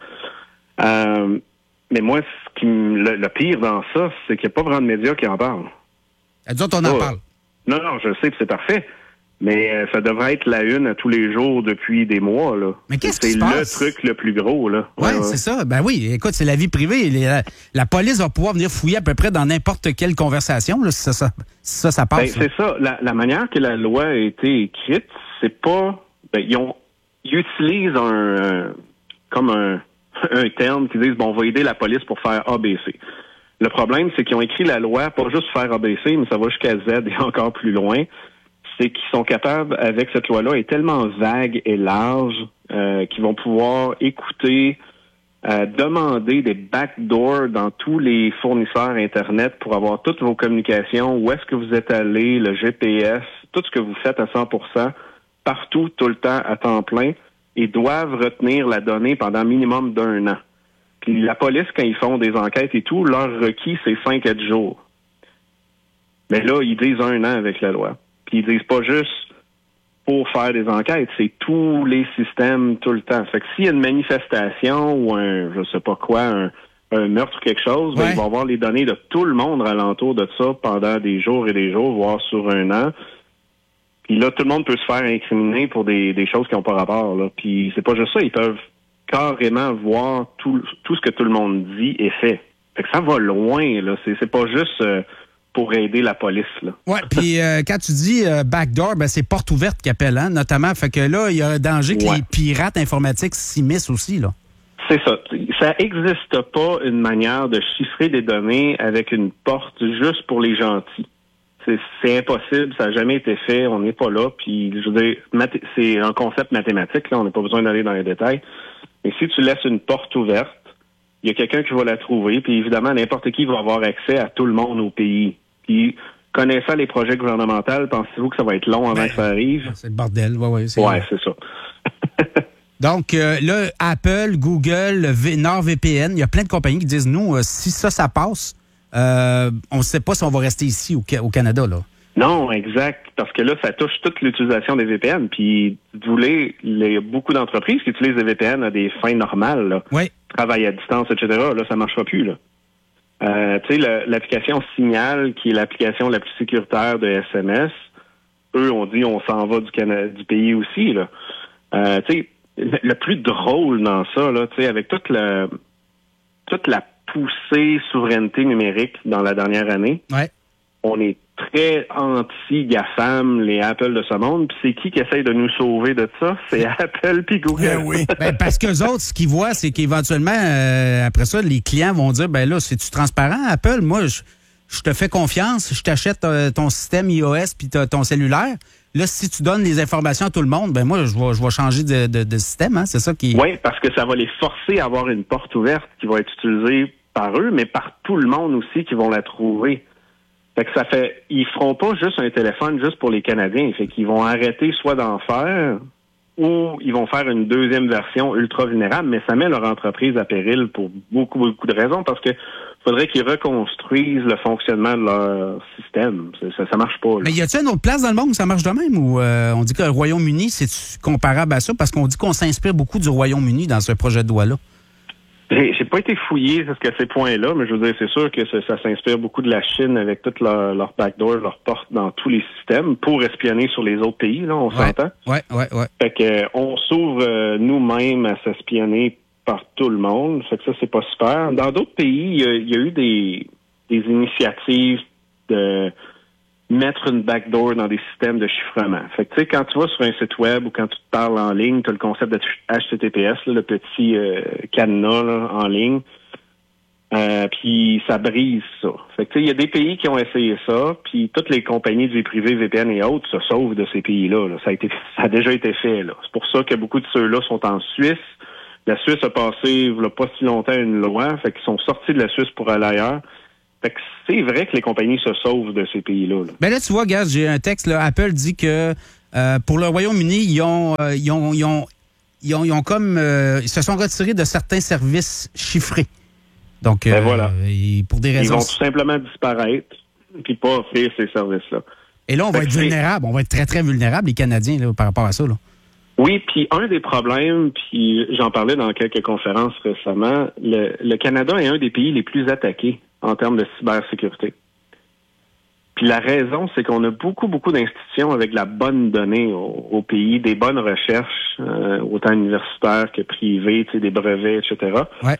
Euh, mais moi, ce qui me, le, le pire dans ça, c'est qu'il n'y a pas vraiment de médias qui en parlent. Nous autres, on en oh. parle. Non, non, je sais, puis c'est parfait. Mais euh, ça devrait être la une à tous les jours depuis des mois, là. Mais qu'est-ce qui se passe? C'est le truc le plus gros, là. Ouais, ouais, c'est ça. Ben oui, écoute, c'est la vie privée. La, la police va pouvoir venir fouiller à peu près dans n'importe quelle conversation, là, si ça, ça, si ça, ça passe. Ben, c'est ça. La, la manière que la loi a été écrite, c'est pas... Ben, ils, ont, ils utilisent un... un comme un, un terme qui disent, bon, on va aider la police pour faire A B C. Le problème, c'est qu'ils ont écrit la loi, pas juste faire A B C, mais ça va jusqu'à Z et encore plus loin. C'est qu'ils sont capables, avec cette loi-là, est tellement vague et large, euh, qu'ils vont pouvoir écouter, euh, demander des backdoors dans tous les fournisseurs Internet pour avoir toutes vos communications, où est-ce que vous êtes allé, le G P S, tout ce que vous faites à cent pour cent, partout, tout le temps, à temps plein, et doivent retenir la donnée pendant minimum d'un an. Puis la police, quand ils font des enquêtes et tout, leur requis, c'est cinq à dix jours. Mais là, ils disent un an avec la loi. Puis ils disent pas juste pour faire des enquêtes, c'est tous les systèmes tout le temps. Fait que s'il y a une manifestation ou un, je sais pas quoi, un, un meurtre ou quelque chose, ouais. ben, ils vont avoir les données de tout le monde alentour de ça pendant des jours et des jours, voire sur un an. Puis là, tout le monde peut se faire incriminer pour des, des choses qui n'ont pas rapport, là. Puis c'est pas juste ça, ils peuvent carrément voir tout, tout ce que tout le monde dit et fait. Fait que ça va loin, là. C'est, c'est pas juste... Euh, pour aider la police, là. Oui, puis euh, quand tu dis euh, backdoor, ben c'est porte ouverte qu'ils appellent, hein, notamment. Fait que là, il y a un danger que ouais. les pirates informatiques s'immiscent aussi, là. C'est ça. Ça n'existe pas une manière de chiffrer des données avec une porte juste pour les gentils. C'est, c'est impossible, ça n'a jamais été fait, on n'est pas là, puis je veux dire, math- c'est un concept mathématique, là, on n'a pas besoin d'aller dans les détails. Mais si tu laisses une porte ouverte, il y a quelqu'un qui va la trouver, puis évidemment, n'importe qui va avoir accès à tout le monde au pays. Puis, connaissant les projets gouvernementaux, pensez-vous que ça va être long avant ben, que ça arrive? C'est le bordel, oui, oui. C'est ouais, c'est ça. Donc, euh, là, Apple, Google, v- NordVPN, il y a plein de compagnies qui disent, nous, euh, si ça, ça passe, euh, on ne sait pas si on va rester ici au, au Canada, là. Non, exact, parce que là, ça touche toute l'utilisation des V P N. Puis, vous voulez, il y a beaucoup d'entreprises qui utilisent des V P N à des fins normales, là. Oui. Travail à distance, et cetera. Là, ça ne marchera plus, là. Euh, tu sais, le, l'application Signal, qui est l'application la plus sécuritaire de S M S, eux ont dit on s'en va du Canada, du pays aussi, là. Euh, tu sais, le, le plus drôle dans ça, là, tu sais, avec toute la toute la poussée souveraineté numérique dans la dernière année, ouais. on est très anti-GAFAM, les Apple de ce monde. Puis c'est qui qui essaye de nous sauver de ça? C'est Apple puis Google. Ben oui. Ben parce qu'eux autres, ce qu'ils voient, c'est qu'éventuellement, euh, après ça, les clients vont dire, ben là, c'est-tu transparent, Apple? Moi, je, je te fais confiance, je t'achète euh, ton système iOS puis ton cellulaire. Là, si tu donnes les informations à tout le monde, ben moi, je vais, je vais changer de, de, de système, hein? C'est ça qui... Oui, parce que ça va les forcer à avoir une porte ouverte qui va être utilisée par eux, mais par tout le monde aussi qui vont la trouver. Fait que ça fait, ils feront pas juste un téléphone juste pour les Canadiens. Fait qu'ils vont arrêter soit d'en faire ou ils vont faire une deuxième version ultra vulnérable, mais ça met leur entreprise à péril pour beaucoup, beaucoup de raisons parce que faudrait qu'ils reconstruisent le fonctionnement de leur système. Ça, ça marche pas, là. Mais y a-t-il une autre place dans le monde où ça marche de même ou euh, on dit que le Royaume-Uni, c'est comparable à ça parce qu'on dit qu'on s'inspire beaucoup du Royaume-Uni dans ce projet de loi-là? J'ai, j'ai pas été fouillé jusqu'à ces points-là, mais je veux dire, c'est sûr que ça, ça s'inspire beaucoup de la Chine avec toutes leurs leur backdoors, leurs portes dans tous les systèmes pour espionner sur les autres pays, là, on ouais, s'entend. Ouais, ouais, ouais. Fait que, euh, on s'ouvre euh, nous-mêmes à s'espionner par tout le monde. Fait que ça, c'est pas super. Dans d'autres pays, il y a, il y a eu des, des initiatives de mettre une backdoor dans des systèmes de chiffrement. Fait que, tu sais, quand tu vas sur un site web ou quand tu te parles en ligne, tu as le concept de H T T P S, là, le petit euh, cadenas là, en ligne. Euh, puis ça brise ça. Fait que, tu sais, il y a des pays qui ont essayé ça, puis toutes les compagnies de vie privée, V P N et autres se sauvent de ces pays-là. Là. Ça a été, ça a déjà été fait, là. C'est pour ça que beaucoup de ceux-là sont en Suisse, La Suisse a passé, il n'y a pas si longtemps, une loi, fait qu'ils sont sortis de la Suisse pour aller ailleurs. Fait que c'est vrai que les compagnies se sauvent de ces pays-là. Là. Ben là, tu vois, gars, j'ai un texte, là, Apple dit que euh, pour le Royaume-Uni, ils ont, euh, ils ont, ils ont, ils ont, ils ont comme, euh, ils se sont retirés de certains services chiffrés. Donc, ben euh, voilà. et pour des raisons... Ils vont tout simplement disparaître puis pas offrir ces services-là. Et là, on va être vulnérable. On va être très, très vulnérable, les Canadiens, là, par rapport à ça. Là. Oui, puis un des problèmes, puis j'en parlais dans quelques conférences récemment, le, le Canada est un des pays les plus attaqués en termes de cybersécurité. Puis la raison, c'est qu'on a beaucoup, beaucoup d'institutions avec la bonne donnée au, au pays, des bonnes recherches, euh, autant universitaires que privées, tu sais, des brevets, et cetera. Ouais.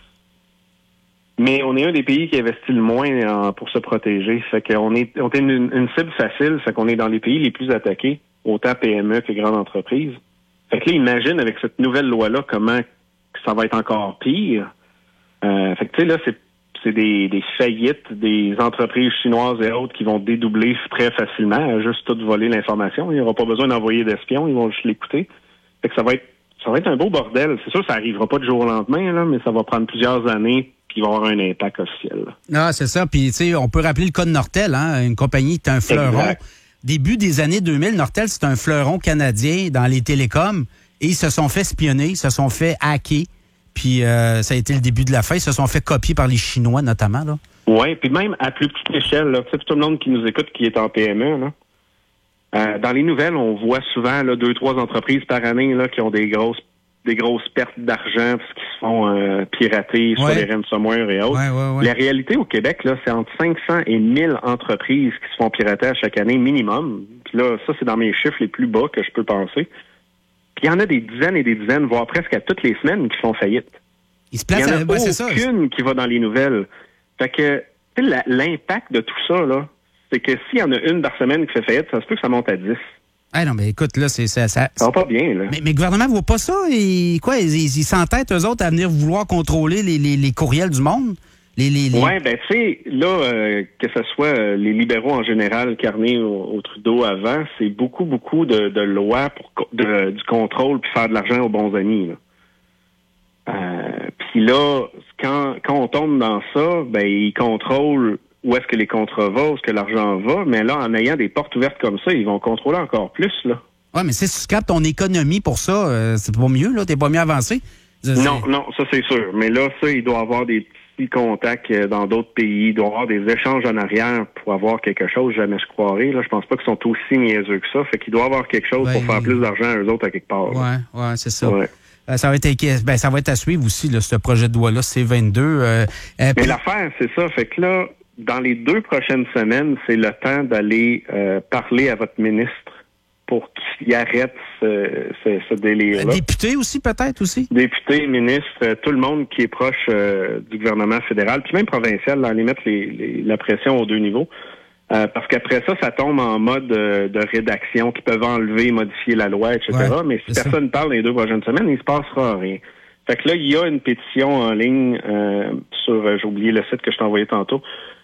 Mais on est un des pays qui investit le moins en, pour se protéger. Fait qu'on est, on est une, une cible facile, fait qu'on est dans les pays les plus attaqués, autant P M E que grandes entreprises. Fait que là, imagine avec cette nouvelle loi-là comment ça va être encore pire. Euh, fait que tu sais, là, c'est c'est des, des faillites, des entreprises chinoises et autres qui vont dédoubler très facilement, à juste tout voler l'information. Il n'y aura pas besoin d'envoyer d'espions, ils vont juste l'écouter. Fait que ça va être ça va être un beau bordel. C'est sûr que ça n'arrivera pas du jour au lendemain, là, mais ça va prendre plusieurs années, puis il va y avoir un impact officiel. Ah, c'est ça. Puis, tu sais, on peut rappeler le cas de Nortel, hein, une compagnie qui est un fleuron. Exact. Début des années deux mille, Nortel, c'est un fleuron canadien dans les télécoms, et ils se sont fait espionner, ils se sont fait hacker. Puis euh, ça a été le début de la fin. Ils se sont fait copier par les Chinois, notamment. Là. Oui, puis même à plus petite échelle, là, tout le monde qui nous écoute qui est en P M E, là, euh, dans les nouvelles, on voit souvent là, deux, trois entreprises par année là, qui ont des grosses des grosses pertes d'argent parce qu'ils se font euh, pirater sur ouais. les ransomware et autres. Ouais, ouais, ouais. La réalité au Québec, là, c'est entre cinq cents et mille entreprises qui se font pirater à chaque année minimum. Puis là, ça, c'est dans mes chiffres les plus bas que je peux penser. Puis il y en a des dizaines et des dizaines, voire presque à toutes les semaines, qui font faillite. Il se Il place y en a à... ben, c'est ça. aucune qui va dans les nouvelles. Fait que la, l'impact de tout ça, là, c'est que s'il y en a une par semaine qui fait faillite, ça se peut que ça monte à dix. Ah non, mais écoute, là, c'est ça. Ça, ça va pas bien, là. Mais, mais le gouvernement ne voit pas ça. Et quoi, ils, ils s'entêtent, eux autres, à venir vouloir contrôler les, les, les courriels du monde? Les, les, les... Oui, ben tu sais, là, euh, que ce soit euh, les libéraux en général, Carney au, au Trudeau avant, c'est beaucoup, beaucoup de, de lois pour de, du contrôle puis faire de l'argent aux bons amis. Là. Euh, puis là, quand, quand on tombe dans ça, ben ils contrôlent où est-ce que les contrats vont, où est-ce que l'argent va, mais là, en ayant des portes ouvertes comme ça, ils vont contrôler encore plus, là. Oui, mais si tu captes ton économie pour ça, euh, c'est pas mieux, là? T'es pas mieux avancé? Non, non, ça c'est sûr. Mais là, ça, il doit avoir des petits contacts dans d'autres pays, il doit avoir des échanges en arrière pour avoir quelque chose, jamais je croirais. Là, je pense pas qu'ils sont aussi niaiseux que ça. Fait qu'il doit avoir quelque chose ben, pour faire plus d'argent à eux autres à quelque part. Oui, ouais, c'est ça. Ouais. Euh, ça va être ben, ça va être à suivre aussi, là, ce projet de loi-là, C vingt-deux. Euh, euh, Mais puis... l'affaire, c'est ça. Fait que là, dans les deux prochaines semaines, c'est le temps d'aller euh, parler à votre ministre pour qu'il arrête ce, ce, ce délire-là. Député aussi, peut-être, aussi? Député, ministre, euh, tout le monde qui est proche euh, du gouvernement fédéral, puis même provincial, d'aller mettre les, les, la pression aux deux niveaux. Euh, parce qu'après ça, ça tombe en mode euh, de rédaction qui peuvent enlever, modifier la loi, et cetera. Ouais, mais si personne ne parle les deux prochaines semaines, il ne se passera rien. Fait que là, il y a une pétition en ligne euh, sur, euh, j'ai oublié le site que je t'ai envoyé tantôt,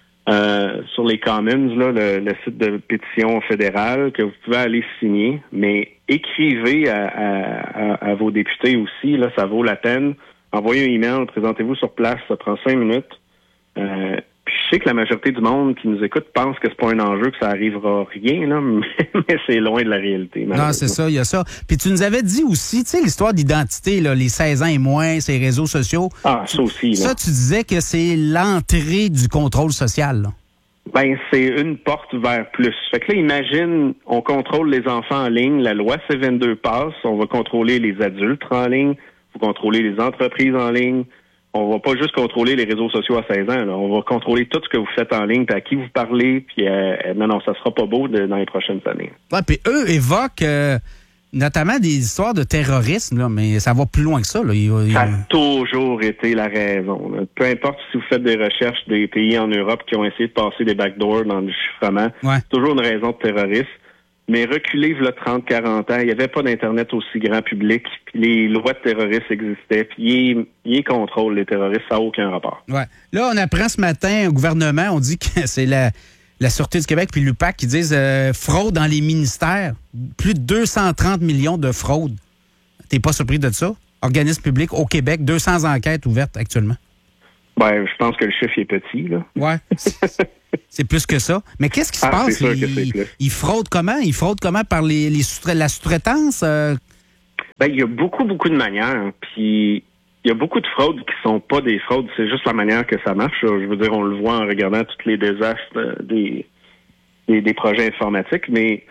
Euh, sur les Commons, là, le, le site de pétition fédérale que vous pouvez aller signer, mais écrivez à, à, à, à vos députés aussi, là, ça vaut la peine. Envoyez un email, présentez-vous sur place, ça prend cinq minutes. Euh, puis je sais que la majorité du monde qui nous écoute pense que c'est pas un enjeu, que ça arrivera rien, là, mais, mais c'est loin de la réalité. Non, c'est ça, il y a ça. Puis tu nous avais dit aussi, tu sais, l'histoire d'identité, là, les seize ans et moins, ces réseaux sociaux. Ah, ça aussi, là. Ça, tu disais que c'est l'entrée du contrôle social, là. Ben, c'est une porte vers plus. Fait que là, imagine, on contrôle les enfants en ligne, la loi C vingt-deux passe, on va contrôler les adultes en ligne, on va contrôler les entreprises en ligne. On va pas juste contrôler les réseaux sociaux à seize ans. Là. On va contrôler tout ce que vous faites en ligne, puis à qui vous parlez, puis euh, non, non, ça sera pas beau de, dans les prochaines années. Ouais, puis eux évoquent euh, notamment des histoires de terrorisme, là, mais ça va plus loin que ça. Là. Il, il... Ça a toujours été la raison. Là. Peu importe si vous faites des recherches des pays en Europe qui ont essayé de passer des backdoors dans le chiffrement, ouais. C'est toujours une raison de terrorisme. Mais reculez, il y a trente à quarante ans, il n'y avait pas d'Internet aussi grand public, puis les lois de terroristes existaient, puis ils, ils contrôlent les terroristes, ça n'a aucun rapport. Ouais. Là, on apprend ce matin au gouvernement, on dit que c'est la, la Sûreté du Québec puis l'U P A C qui disent euh, fraude dans les ministères, plus de deux cent trente millions de fraudes. T'es pas surpris de ça? organismes publics au Québec, deux cents enquêtes ouvertes actuellement. Ben, je pense que le chiffre est petit, là. Ouais. C'est plus que ça. Mais qu'est-ce qui se Ah, passe? c'est sûr que Ils c'est plus. il fraudent comment? Ils fraudent comment par les, les sous- la sous-traitance? Euh... Ben, il y a beaucoup, beaucoup de manières. Puis, il y a beaucoup de fraudes qui sont pas des fraudes. C'est juste la manière que ça marche. Je veux dire, on le voit en regardant tous les désastres des, des, des projets informatiques. Mais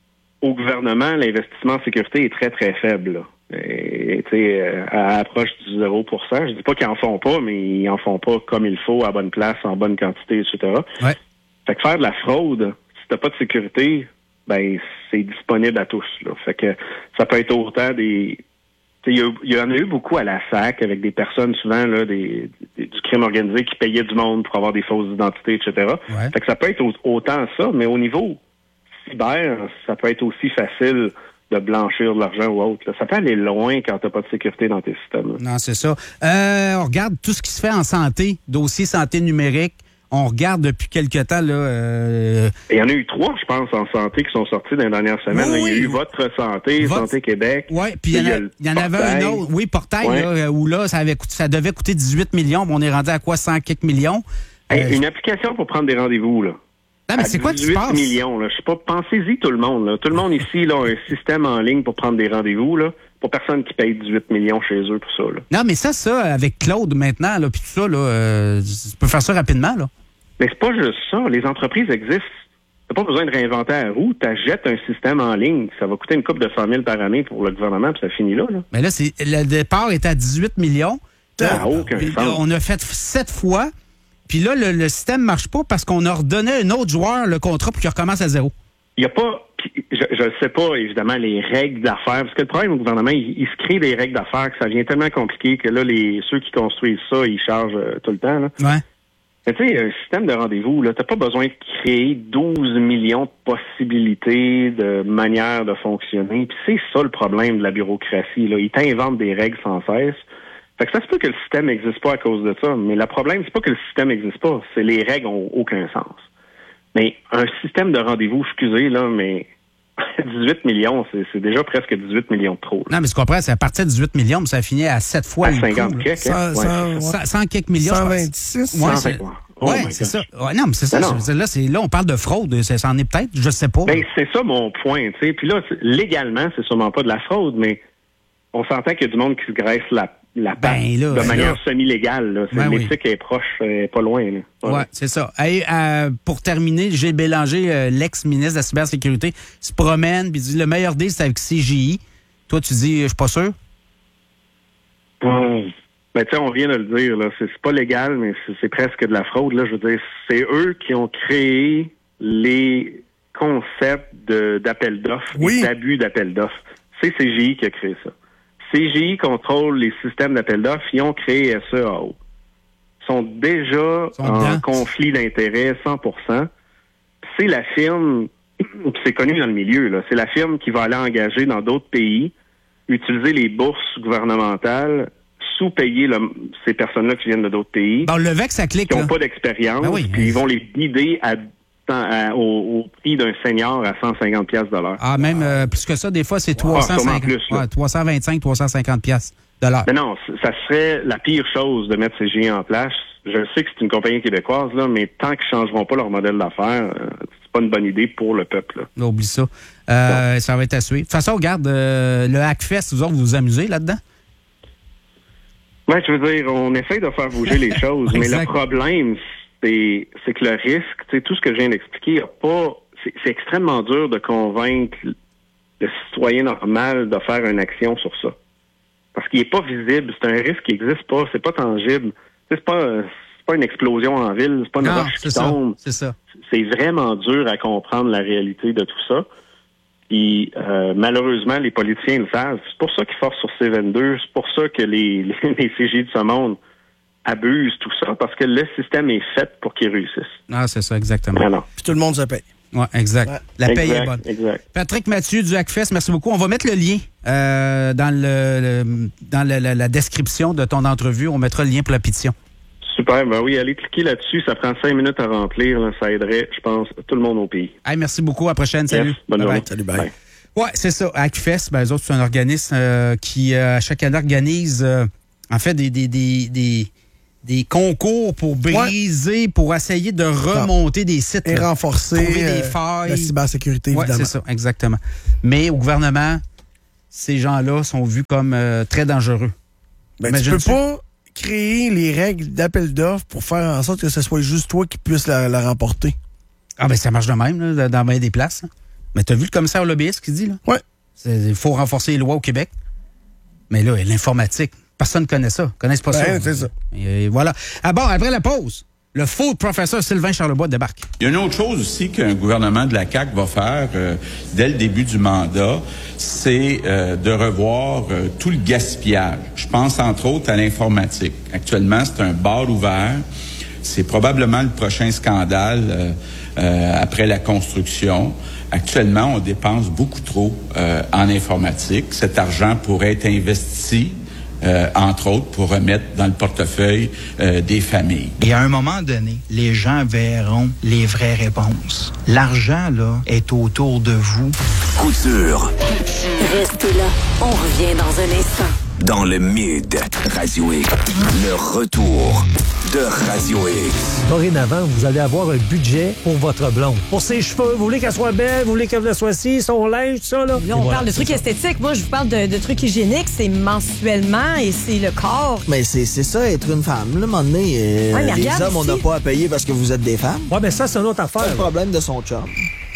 au gouvernement, l'investissement en sécurité est très, très faible, là. Et, tu sais, euh, à approche du zéro pour cent. Je dis pas qu'ils en font pas, mais ils en font pas comme il faut, à bonne place, en bonne quantité, et cetera. Ouais. Fait que faire de la fraude, si t'as pas de sécurité, ben c'est disponible à tous, là. Fait que ça peut être autant des... Il y, a, y en a eu beaucoup à la S A C avec des personnes, souvent, là, des, des- du crime organisé qui payaient du monde pour avoir des fausses identités, et cetera. Ouais. Fait que ça peut être au- autant ça, mais au niveau cyber, ça peut être aussi facile de blanchir de l'argent ou autre, là. Ça peut aller loin quand t'as pas de sécurité dans tes systèmes, là. Non, c'est ça. Euh, on regarde tout ce qui se fait en santé, dossier santé numérique. On regarde depuis quelque temps, là. Euh... Et il y en a eu trois, je pense, en santé qui sont sortis dans les dernières semaines. Oui, Là, il y a oui. eu Votre Santé, Votre- Santé Québec. Oui, puis il y, en a- le il y en avait un Portail. autre. Oui, Portail, Ouais. là, où là, ça, avait coûté, ça devait coûter dix-huit millions, mais on est rendu à quoi, cent quelques millions? Hey, Euh, une application pour prendre des rendez-vous, là. non, mais À c'est quoi qui se dix-huit passe? millions, là. Je sais pas, pensez-y tout le monde, là. Tout le monde ici, là, a un système en ligne pour prendre des rendez-vous, là. Pour personne qui paye dix-huit millions chez eux pour ça, là. Non, mais ça, ça, avec Claude maintenant, là, puis tout ça, là, euh, tu peux faire ça rapidement, là. Mais c'est pas juste ça. Les entreprises existent. T'as pas besoin de réinventer la roue. T'achètes un système en ligne. Ça va coûter une coupe de cent mille par année pour le gouvernement, puis ça finit là, là. Mais là, c'est le départ est à dix-huit millions. Ça n'a aucun Puis, sens. on a fait sept fois. Puis là, le, le système marche pas parce qu'on a redonné à un autre joueur le contrat pour qu'il recommence à zéro. Il n'y a pas, puis je ne sais pas, évidemment, les règles d'affaires, parce que le problème au gouvernement, il, il se crée des règles d'affaires que ça devient tellement compliqué que là, les ceux qui construisent ça, ils chargent euh, tout le temps, là. Ouais. Mais tu sais, un système de rendez-vous, là, t'as pas besoin de créer douze millions de possibilités, de manières de fonctionner. Puis c'est ça le problème de la bureaucratie, là. Ils t'inventent des règles sans cesse. Fait que ça se peut que le système n'existe pas à cause de ça, mais le problème, c'est pas que le système n'existe pas, c'est les règles ont aucun sens. Mais un système de rendez-vous, excusez, là, mais dix-huit millions, c'est, c'est déjà presque dix-huit millions de trop, là. Non, mais tu comprends, ça partait de dix-huit millions, mais ça finit à sept fois À le cinquante coût, là. quelques, hein? Cent- Ouais. cent- ouais. cent, cent quelques millions. je cent pense. vingt-six. Ouais, cent c'est, cinquante. Oh ouais, my c'est ça. gosh. Ouais, non, mais c'est ça. Mais non. Je veux dire, là, c'est, là, on parle de fraude. Ça, ça en est peut-être, je sais pas. Ben, c'est ça mon point, tu sais. Puis là, c'est- légalement, c'est sûrement pas de la fraude, mais on s'entend qu'il y a du monde qui se graisse la, la patte Ben, là, de ben manière là. semi-légale, là. C'est, Ben oui. l'éthique est proche, euh, pas loin, là. Ouais, c'est ça. Hey, euh, pour terminer, Gilles Bélanger, euh, l'ex-ministre de la cybersécurité, se promène puis dit le meilleur deal, c'est avec C G I. Toi, tu dis, je suis pas sûr. Hum. Ben, tu sais, on vient de le dire, là. C'est, c'est pas légal, mais c'est, c'est presque de la fraude, là. Je veux dire, c'est eux qui ont créé les concepts de, d'appel d'offres, Oui. et d'abus d'appel d'offres. C'est C G I qui a créé ça. C G I contrôle les systèmes d'appel d'offres. Ils ont créé S E A O. Ils sont déjà Ils sont en dedans. conflit d'intérêts cent pour cent. C'est la firme, puis c'est connu dans le milieu, là. C'est la firme qui va aller engager dans d'autres pays, utiliser les bourses gouvernementales, sous-payer le- ces personnes-là qui viennent de d'autres pays, Bon, le V E C, ça clique, qui là. n'ont pas d'expérience, Ben oui. puis ils vont les guider à, à- au, au prix d'un senior à cent cinquante piastres de l'heure. Ah, même euh, plus que ça, des fois, c'est trois cent cinquante. sûrement plus, là. Ouais, trois cent vingt-cinq, trois cent cinquante piastres de l'heure. Mais non, c- ça serait la pire chose de mettre C G I en place. Je sais que c'est une compagnie québécoise, là, mais tant qu'ils ne changeront pas leur modèle d'affaires, euh, c'est pas une bonne idée pour le peuple, là. Là, oublie ça. Euh, ça va être à suivre. De toute façon, regarde, euh, le Hackfest, vous autres, vous vous amusez là-dedans? Ouais, je veux dire, on essaie de faire bouger les choses, mais Exact. le problème, c'est, c'est que le risque, tu sais, tout ce que je viens d'expliquer, y a pas, c'est, c'est extrêmement dur de convaincre le citoyen normal de faire une action sur ça. Parce qu'il est pas visible, c'est un risque qui existe pas, c'est pas tangible. Tu sais, c'est pas, c'est pas une explosion en ville, c'est pas une Non, roche c'est qui ça. tombe. C'est ça. C'est vraiment dur à comprendre la réalité de tout ça. Puis euh, malheureusement, les politiciens le savent. C'est pour ça qu'ils forcent sur C vingt-deux. C'est pour ça que les, les, les C G I de ce monde abusent tout ça, parce que le système est fait pour qu'ils réussissent. Ah, c'est ça, exactement. Mais non. Puis tout le monde se paye. Ouais, exact. Ouais. La paye exact, est bonne. Exact. Patrick Mathieu du Hackfest, merci beaucoup. On va mettre le lien euh, dans, le, le- dans le- la, la description de ton entrevue. On mettra le lien pour la pétition. Super. Ben oui, allez cliquer là-dessus. Ça prend cinq minutes à remplir. Là. Ça aiderait, je pense, tout le monde au pays. Hey, merci beaucoup. À la prochaine. Salut. Yes, bonne Bye-bye. journée. Salut, bye. Bye. Oui, c'est ça. AcFest, ben, eux autres, c'est un organisme euh, qui, euh, chaque année, organise euh, en fait des, des, des, des, des concours pour briser, ouais. pour essayer de remonter des sites. Et là, renforcer trouver des euh, failles. la cybersécurité, ouais, évidemment. C'est ça, exactement. Mais au gouvernement, ces gens-là sont vus comme euh, très dangereux. Ben, tu peux pas créer les règles d'appel d'offres pour faire en sorte que ce soit juste toi qui puisse la, la remporter. Ah ben ça marche de même, là, dans bien des places. Hein. Mais t'as vu le commissaire au lobbyiste qui dit, là? Oui. Il faut renforcer les lois au Québec. Mais là, l'informatique, personne ne connaît ça. Ils ne connaissent pas ben, ça. c'est ça. Et voilà. Ah bon, après la pause, le faux professeur Sylvain Charlebois débarque. Il y a une autre chose aussi qu'un gouvernement de la C A Q va faire euh, dès le début du mandat, c'est euh, de revoir euh, tout le gaspillage. Je pense entre autres à l'informatique. Actuellement, c'est un bar ouvert. C'est probablement le prochain scandale euh, euh, après la construction. Actuellement, on dépense beaucoup trop euh, en informatique. Cet argent pourrait être investi, euh, entre autres, pour remettre dans le portefeuille euh, des familles. Et à un moment donné, les gens verront les vraies réponses. L'argent, là, est autour de vous. Couture. Restez là, on revient dans un instant. Dans le Mid, Radio X, le retour de Radio X. Dorénavant, vous allez avoir un budget pour votre blonde. Pour ses cheveux, vous voulez qu'elle soit belle, vous voulez qu'elle soit ci, son linge, tout ça, là. Là, on voilà, parle de trucs ça. esthétiques. Moi, je vous parle de, de trucs hygiéniques. C'est mensuellement et c'est le corps. Mais c'est, c'est ça, être une femme. Là, à un moment donné, euh, ouais, mais les regarde hommes, on ici. n'a pas à payer parce que vous êtes des femmes. Ouais, mais ça, c'est une autre affaire. C'est le problème de son chum.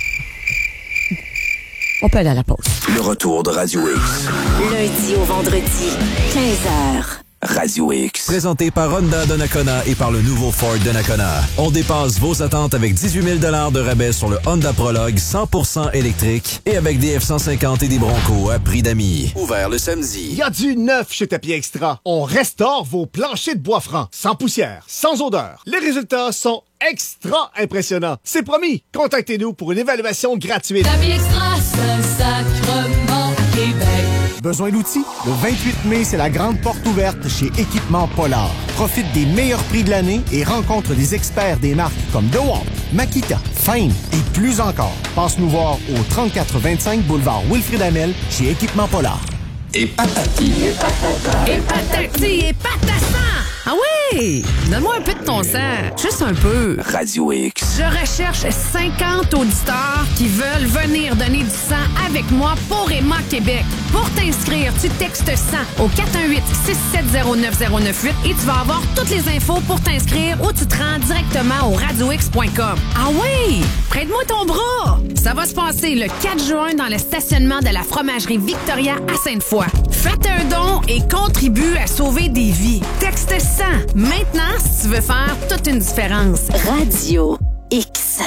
On peut aller à la pause. Le retour de Radio X. Lundi au vendredi, quinze heures. Radio X. Présenté par Honda Donnacona et par le nouveau Ford Donnacona. On dépasse vos attentes avec dix-huit mille dollars de rabais sur le Honda Prologue cent pour cent électrique et avec des F cent cinquante et des Broncos à prix d'amis. Ouvert le samedi. Il y a du neuf chez Tapis Extra. On restaure vos planchers de bois franc, sans poussière, sans odeur. Les résultats sont extra impressionnants. C'est promis. Contactez-nous pour une évaluation gratuite. Tapis Extra, Saint-Sacrement, Québec. Besoin d'outils? Le vingt-huit mai, c'est la grande porte ouverte chez Équipement Polar. Profite des meilleurs prix de l'année et rencontre des experts des marques comme DeWalt, Makita, Fame et plus encore. Passe nous voir au trente-quatre vingt-cinq boulevard Wilfrid Hamel chez Équipement Polar. Et patati. Et patati et patassan. Ah oui! Donne-moi un peu de ton sang. Juste un peu. Radio X. Je recherche cinquante auditeurs qui veulent venir donner du sang avec moi pour Emma Québec. Pour t'inscrire, tu textes sang au quatre un huit, six sept zéro, neuf zéro neuf huit et tu vas avoir toutes les infos pour t'inscrire ou tu te rends directement au radio x point com. Ah oui! Prête-moi ton bras! Ça va se passer le quatre juin dans le stationnement de la fromagerie Victoria à Sainte-Foy. Faites un don et contribue à sauver des vies. Texte sang maintenant si tu veux faire toute une différence. Radio X.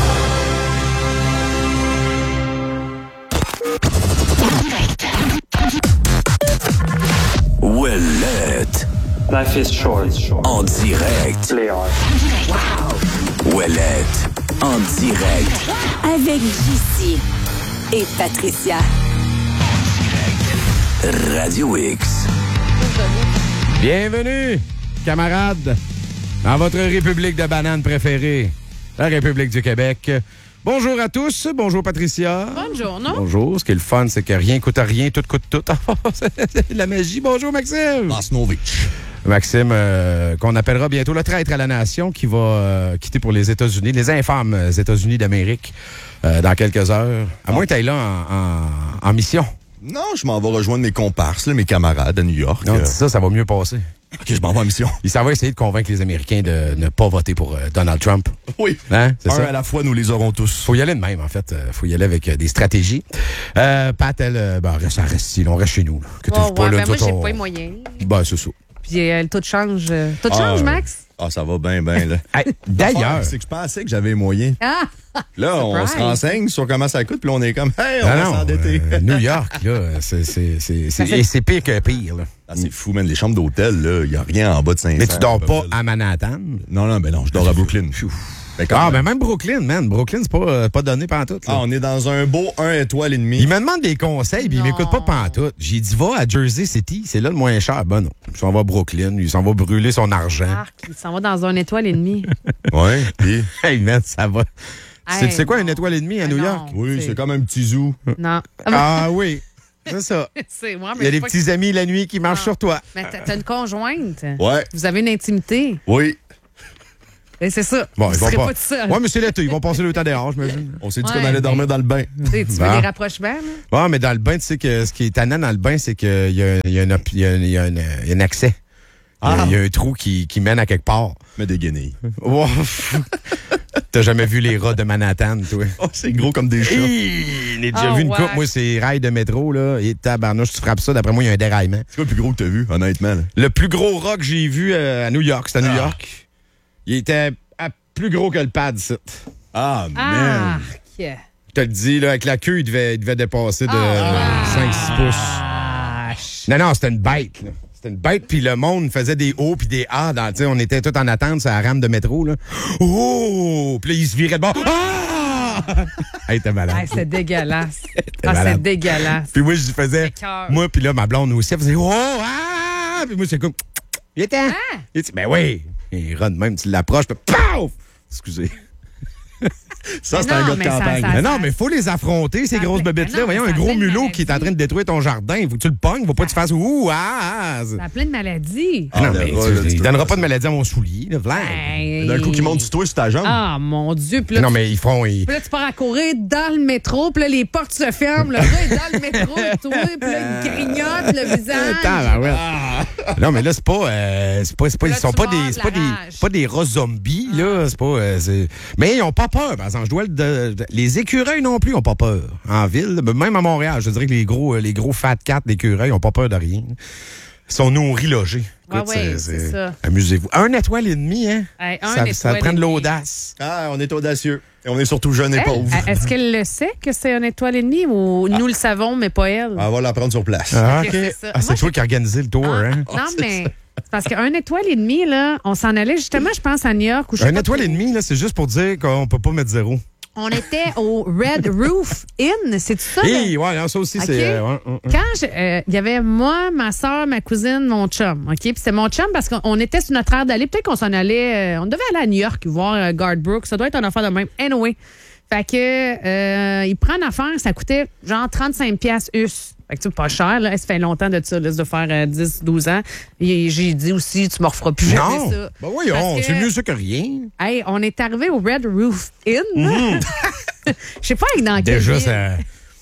Ouellette. Life is short. En direct. Léon. Wow. Ouellette. En direct. Avec J C et Patricia. Radio X. Bienvenue, camarades, dans votre république de bananes préférée, la République du Québec. Bonjour à tous. Bonjour, Patricia. Bonjour, non? Bonjour. Ce qui est le fun, c'est que rien coûte à rien, tout coûte tout. C'est la magie. Bonjour, Maxime. Masnovich. Maxime, euh, qu'on appellera bientôt le traître à la nation, qui va euh, quitter pour les États-Unis, les infâmes États-Unis d'Amérique, euh, dans quelques heures. À moins que tu ailles là en, en, en mission. Non, je m'en vais rejoindre mes comparses, là, mes camarades à New York. Non, dis ça, ça va mieux passer. OK, je m'en vais en mission. Il s'en va essayer de convaincre les Américains de ne pas voter pour euh, Donald Trump. Oui. Hein? C'est Un ça? à la fois, nous les aurons tous. Faut y aller de même, en fait. Euh, faut y aller avec euh, des stratégies. Euh, Pat, elle, euh, ben, reste, elle reste ici, là, on reste chez nous. Là. Que Oh, pas, ouais, là, ben moi, tout j'ai on... pas les moyens. Ben, c'est ça. Puis euh, le taux de change. Euh, taux de Ah, change, euh, Max? Ah, ça va bien, bien, là. Hey, d'ailleurs. C'est que je pensais que j'avais les moyens. Ah! Là, on Surprise. se renseigne sur comment ça coûte, puis là, on est comme, hey, on Ah va non, s'endetter. euh, New York, là, c'est, c'est, c'est, c'est, et c'est pire que pire, là. Ah, c'est fou, man. Les chambres d'hôtel, là, il n'y a rien en bas de cinq cents. Mais tu dors pas à Manhattan? Non, non, ben non, je dors à Brooklyn. Ben, Ah, même. mais même Brooklyn, man. Brooklyn, c'est pas, euh, pas donné pantoute. Là. Ah, on est dans un beau un étoile et demi. Il me demande des conseils, puis il m'écoute pas pantoute. J'ai dit, va à Jersey City, c'est là le moins cher. Ben non, il s'en va à Brooklyn, il s'en va brûler son argent. Marc, il s'en va dans un étoile et demi. Ouais, puis... Hey, man, ça va... C'est Hey, c'est quoi une étoile et demie à Ah New non, York? Oui, c'est- c'est comme un petit zoo. Non. Ah oui, c'est ça. C'est moi, mais Il y a je des sais pas petits amis la nuit qui marchent Ah. sur toi. Mais t'as t'as une conjointe. Ouais. Vous avez une intimité. Oui. Et c'est ça. Bon, vous ils vont serez pas. pas tout seul. Ouais, mais c'est l'été. Ils vont passer le temps dehors, j'imagine. On s'est dit Ouais. qu'on allait dormir dans le bain. Tu sais, tu fais Bon. des rapprochements, là? Ouais, mais dans le bain, tu sais que ce qui est tannant dans le bain, c'est qu'il y a, il y a, une op- il y a, il y a une- il y a un accès. Il y a- Ah. il y a un trou qui, qui mène à quelque part. Mais des guenilles. Wow. T'as jamais vu les rats de Manhattan, toi? Oh, c'est gros comme des chats. Hi, J'ai déjà Oh, vu une ouais. coupe, moi, c'est rails de métro, là. Et tabarnouche, tu frappes ça, d'après moi, il y a un déraillement. C'est quoi le plus gros que t'as vu, honnêtement? Là? Le plus gros rat que j'ai vu euh, à New York, c'était à New Ah. York. Il était à plus gros que le pad, ça. Ah, Ah! man! Je te le dis, là, avec la queue, il devait, il devait dépasser de Ah. cinq six pouces. Non, non, c'était une bête, là. C'était une bête, puis le monde faisait des hauts puis des A. Dans, tu sais, on était tous en attente sur la rame de métro, là. Oh! Puis là, il se virait de bord. Ah! Hey, t'es malade. Ah, c'est dégueulasse. T'es Ah, c'est malade. dégueulasse. Puis moi, je faisais. Écœur. Moi, puis là, ma blonde aussi, elle faisait Oh! Ah! Puis moi, c'est comme. Il était. Il dit, ben oui. Il run même, tu l'approches, puis paf! Excusez. Ça, Mais c'est un non, gars de mais ça- campagne. ça- Mais non, mais il faut les affronter, ces Ça grosses fait- bébêtes-là. mais non, Voyons, mais un ça gros fait une mulot qui est en maladie. train de détruire ton jardin. Faut que tu le pognes, faut pas que tu fasses Ouh! Ah! Ça a plein de maladies. Ah non, Ah, mais le tu- rat, là, tu il peux donnera pas pas de maladie à mon soulier, là, Vlad. Hey. D'un coup, qui monte du toit sur ta jambe. Ah, mon Dieu. Puis là, Non, tu- mais ils font. ils- puis là, tu pars à courir dans le métro, puis là, les portes se ferment, le gars est dans le métro, toi, puis là, il grignote le visage. Tabarouette. Non, mais là, c'est pas. euh, c'est pas, c'est pas Là, ils sont tu pas mords des. de C'est la pas des, rage. c'est pas des rats zombies, là. C'est pas. euh, c'est- mais ils ont pas peur, par exemple. Je dois le. de- de- les écureuils non plus ont pas peur. En ville, là, même à Montréal, je dirais que les gros, euh, les gros fat cats d'écureuils ont pas peur de rien. Ils sont nourris, logés. Ouais, Écoute, ouais, c'est ça. Amusez-vous. Un étoile et demi, hein? Hey, un ça, ça étoile prend et de demi. l'audace. Ah, on est audacieux. Et on est surtout jeunes et Elle, pauvres. Est-ce qu'elle le sait que c'est une étoile et demie ou nous le savons, mais pas elle? On va l'apprendre sur place. Ah, Ok, OK. c'est ça. Ah, c'est Moi, toi qui as organisé le tour, hein? Non, mais c'est parce qu'un étoile et demi, là, on s'en allait justement, je pense, à New York. Où je sais Un pas étoile trop. et demi, là, c'est juste pour dire qu'on peut pas mettre zéro. On était au Red Roof Inn, c'est ça? là? Hey, ouais, non, ça aussi, OK. c'est. euh, ouais, ouais, ouais. Quand je- euh, il y avait moi, ma soeur, ma cousine, mon chum, OK? Puis c'était mon chum parce qu'on on était sur notre aire d'aller. Peut-être qu'on s'en allait... euh, on devait aller à New York voir euh, Garth Brooks. Ça doit être un affaire de même. Anyway. Fait que euh, il prend une affaire, ça coûtait genre trente-cinq piastres U S. Fait que c'est pas cher, là. Ça fait longtemps de ça, là, de faire euh, dix douze ans. Et j'ai dit aussi, tu me referas plus jamais Non. ça. Ben voyons, Parce que- c'est mieux ça que rien. Hey, on est arrivé au Red Roof Inn. Mhm. Je sais pas dans quel Déjà, ville. ça.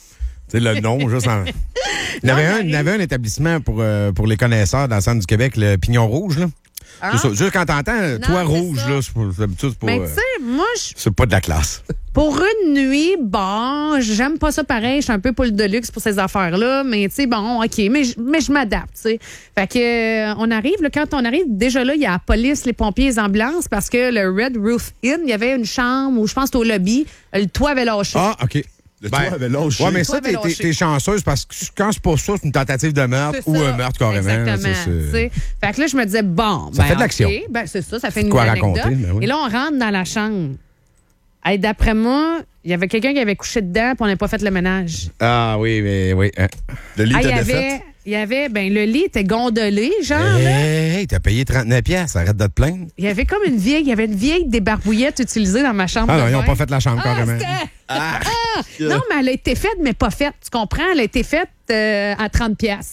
Tu sais, le nom, juste en. Il y avait un, il y avait un établissement pour, euh, pour les connaisseurs dans le centre du Québec, le Pignon Rouge, là. Ah. C'est ça. Juste quand t'entends Non, Toit c'est Rouge, ça. là, c'est pas, d'habitude, c'est pas, Mais euh, tu sais, moi, je c'est pas de la classe. pour une nuit, bon, j'aime pas ça pareil. Je suis un peu poule de luxe pour ces affaires-là. Mais, tu sais, bon, OK. Mais, je- mais je m'adapte, tu sais. Fait que, euh, on arrive, là, quand on arrive, déjà là, il y a la police, les pompiers, les ambulances, parce que le Red Roof Inn, il y avait une chambre où, je pense, c'était au lobby, le toit avait lâché. Ah, OK. Le toit avait lâché. Ouais, mais Le ça, toit avait t'es, t'es- lâché. t'es chanceuse parce que quand c'est pas ça, c'est une tentative de meurtre C'est ou ça. un meurtre carrément. Exactement. C'est- c'est- tu sais. Fait que là, je me disais, bon, Ça ben, fait de l'action. OK, ben, c'est ça, ça fait de une quoi anecdote. raconter, ben oui. Et là, on rentre dans la chambre. Hey, d'après moi, il y avait quelqu'un qui avait couché dedans puis on n'a pas fait le ménage. Ah oui, mais oui. hein. Le lit Ah, il y était avait, défait. il y avait, ben, le lit était gondolé, genre. là. Hey, hey, t'as payé trente-neuf piastres, arrête de te plaindre. Il y avait comme une vieille, il y avait une vieille débarbouillette utilisée dans ma chambre. Ah de non, ils n'ont bain. pas fait la chambre Ah, carrément. c'était- Ah! Non, mais elle a été faite, mais pas faite. Tu comprends? Elle a été faite euh, à trente piastres.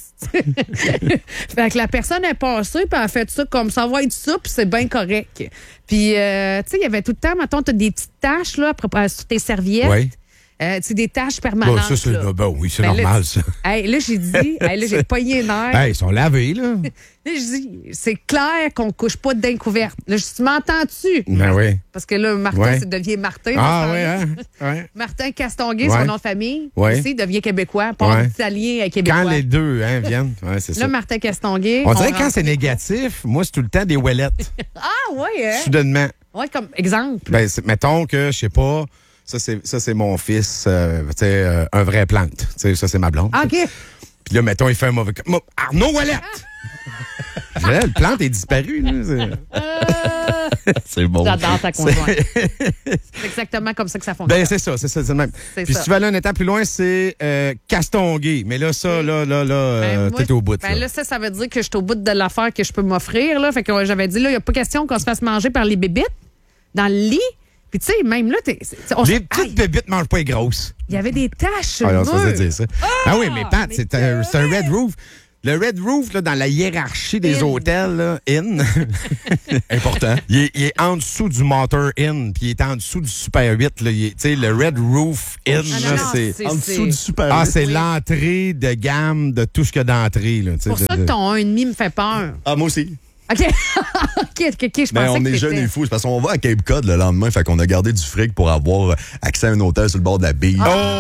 Fait que la personne est passée, puis elle a fait ça comme ça va être ça, puis c'est bien correct. Puis, euh, tu sais, il y avait tout le temps, mettons, t'as des petites taches, là, après, euh, sur tes serviettes. Oui. Euh, tu sais, des taches permanentes. Bah, ça, c'est, là. ben oui, c'est Ben là, normal, ça. Hey, là, j'ai dit, hey, là, j'ai pogné les nerfs. Hey, ils sont lavés, là. Là, je dis, c'est clair qu'on couche pas d'un couvert. Là, je dis, tu m'entends-tu? Ben oui. Parce que là, Martin, Ouais. c'est devient Martin. Ah dans ce oui, temps-là. hein? Ouais. Martin Castonguay, Ouais. son nom de famille. Ouais. Ici, il devient québécois. Pas Ouais. italien à québécois. Quand les deux hein, viennent, ouais, c'est Là, ça. Martin Castonguay. On dirait que rentre- quand c'est négatif, moi, c'est tout le temps des ouellettes. Ah, ouais, hein? Soudainement. Ouais, comme exemple. Ben, c'est- mettons que, je sais pas, ça, c'est, ça, c'est mon fils, euh, tu sais, euh, un vrai plante. Tu sais, ça, c'est ma blonde. Ah, OK. Puis là, mettons, il fait un mauvais... Mo- Arnaud Ouellette! Là, le plante est disparu. Là, c'est... c'est bon. J'adore ta conjointe. C'est- C'est exactement comme ça que ça fonctionne. Ben, c'est ça, c'est ça, c'est le même. C'est Puis ça. si tu vas aller un étape plus loin, c'est euh, Castonguay. Mais là, ça, là, là, là, Ben, euh, moi, t'es au bout. Ben là. là, ça, ça veut dire que je suis au bout de l'affaire que je peux m'offrir. Là. Fait que ouais, j'avais dit, là, il n'y a pas question qu'on se fasse manger par les bébites dans le lit. Puis tu sais, même là, t'es, t'sais, on Les s- petites bébites mangent pas les grosses. il y avait des taches sur Ah, le non, ça, mur. c'est dire ça. Ah, ah oui, mais Pat, c'est un, c'est un Red Roof. Le Red Roof, là, dans la hiérarchie des In. hôtels, là, in, Important. il, est, il est en dessous du Motor Inn, puis il est en dessous du Super huit. Là. Il est- tu sais, le Red Roof Inn, Ah, non, là, non, c'est... c'est- En c'est- dessous du super. Ah, huit. c'est l'entrée de gamme de tout ce qu'il y a d'entrée. Là, tu sais, C'est pour de- ça que de- ton un virgule cinq me fait peur. Ah, moi aussi. OK. OK, OK, OK, je Mais pensais on que est jeunes t'étais- et fous. C'est parce qu'on va à Cape Cod le lendemain, fait qu'on a gardé du fric pour avoir accès à un hôtel sur le bord de la baie.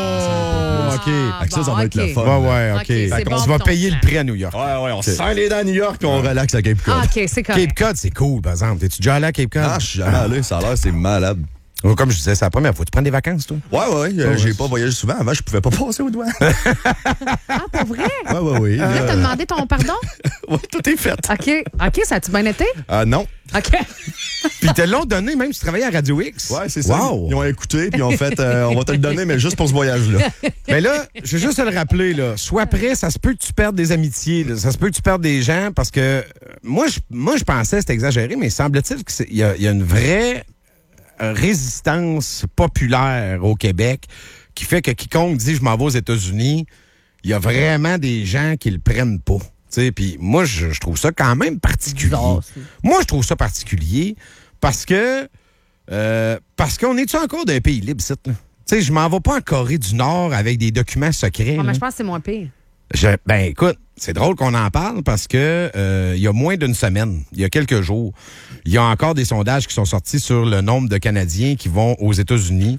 Oh, OK. Fait que ça, ça bon, va être ok. le fun. Ouais, ouais, OK. OK, c'est Fait qu'on bon se va ton payer plan. le prix à New York. Ouais, ouais, on serre les dents à New York puis on relaxe à Cape Cod. Ah, OK, c'est correct. Cape Cod, c'est cool, par exemple. T'es-tu déjà allé à Cape Cod? Ah, je suis jamais allé. Ça a l'air, c'est malade. Oh, comme je disais, c'est la première fois. Tu prends des vacances, toi? Ouais, ouais, euh, ouais. j'ai pas voyagé souvent. Avant, je pouvais pas passer aux douanes. Ah, pour vrai? Ouais, ouais, oui. Là, t'as demandé ton pardon? Ouais, tout est fait. OK. OK, ça a-tu bien été? Ah, non. OK. Puis ils te l'ont donné même si tu travaillais à Radio X. Ouais, c'est ça. Wow. Ils ont écouté puis ils ont fait, euh, on va te le donner, mais juste pour ce voyage-là. Mais là, je veux juste te le rappeler, là. Sois prêt, ça se peut que tu perdes des amitiés, là. Ça se peut que tu perdes des gens parce que euh, moi, je, moi, je pensais que c'était exagéré, mais semble-t-il qu'il y, a- il y a une vraie euh, résistance populaire au Québec qui fait que quiconque dit je m'en vais aux États-Unis, il y a vraiment des gens qui le prennent pas. Puis moi, je, je trouve ça quand même particulier. Bizarre, ça. Moi, je trouve ça particulier parce que euh, parce qu'on est-tu encore d'un pays libre, c'est là? Tu sais, je m'en vais pas en Corée du Nord avec des documents secrets. Ah, là. mais je pense que c'est moins pire. Je- ben écoute, c'est drôle qu'on en parle parce que euh, il y a moins d'une semaine, il y a quelques jours, il y a encore des sondages qui sont sortis sur le nombre de Canadiens qui vont aux États-Unis.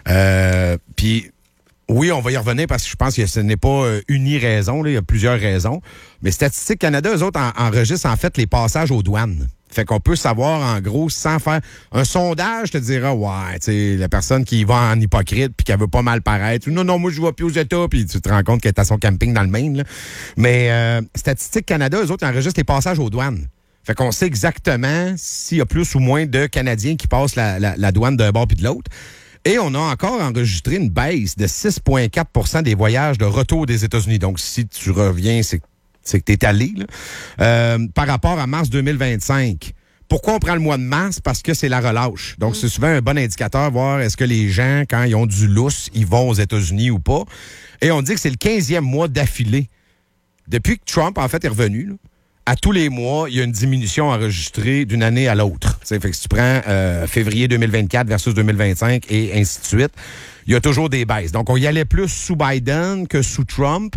Euh, Puis oui, on va y revenir parce que je pense que ce n'est pas euh, uni-raison, là, il y a plusieurs raisons. Mais Statistique Canada, eux autres, en- enregistrent en fait les passages aux douanes. Fait qu'on peut savoir, en gros, sans faire un sondage, te dira, ouais, tu sais, la personne qui va en hypocrite puis qui veut pas mal paraître. Non, non, moi, je vais plus aux États, puis tu te rends compte qu'elle est à son camping dans le Maine, là. Mais euh, Statistique Canada, eux autres, enregistrent les passages aux douanes. Fait qu'on sait exactement s'il y a plus ou moins de Canadiens qui passent la, la, la douane d'un bord puis de l'autre. Et on a encore enregistré une baisse de six virgule quatre pour cent des voyages de retour des États-Unis. Donc, si tu reviens, c'est c'est que tu es allé, là. Euh, par rapport à mars deux mille vingt-cinq. Pourquoi on prend le mois de mars? Parce que c'est la relâche. Donc, c'est souvent un bon indicateur, voir est-ce que les gens, quand ils ont du lousse, ils vont aux États-Unis ou pas. Et on dit que c'est le quinzième mois d'affilée. Depuis que Trump, en fait, est revenu, là, à tous les mois, il y a une diminution enregistrée d'une année à l'autre. T'sais, fait que si tu prends euh, février deux mille vingt-quatre versus deux mille vingt-cinq et ainsi de suite, il y a toujours des baisses. Donc, on y allait plus sous Biden que sous Trump.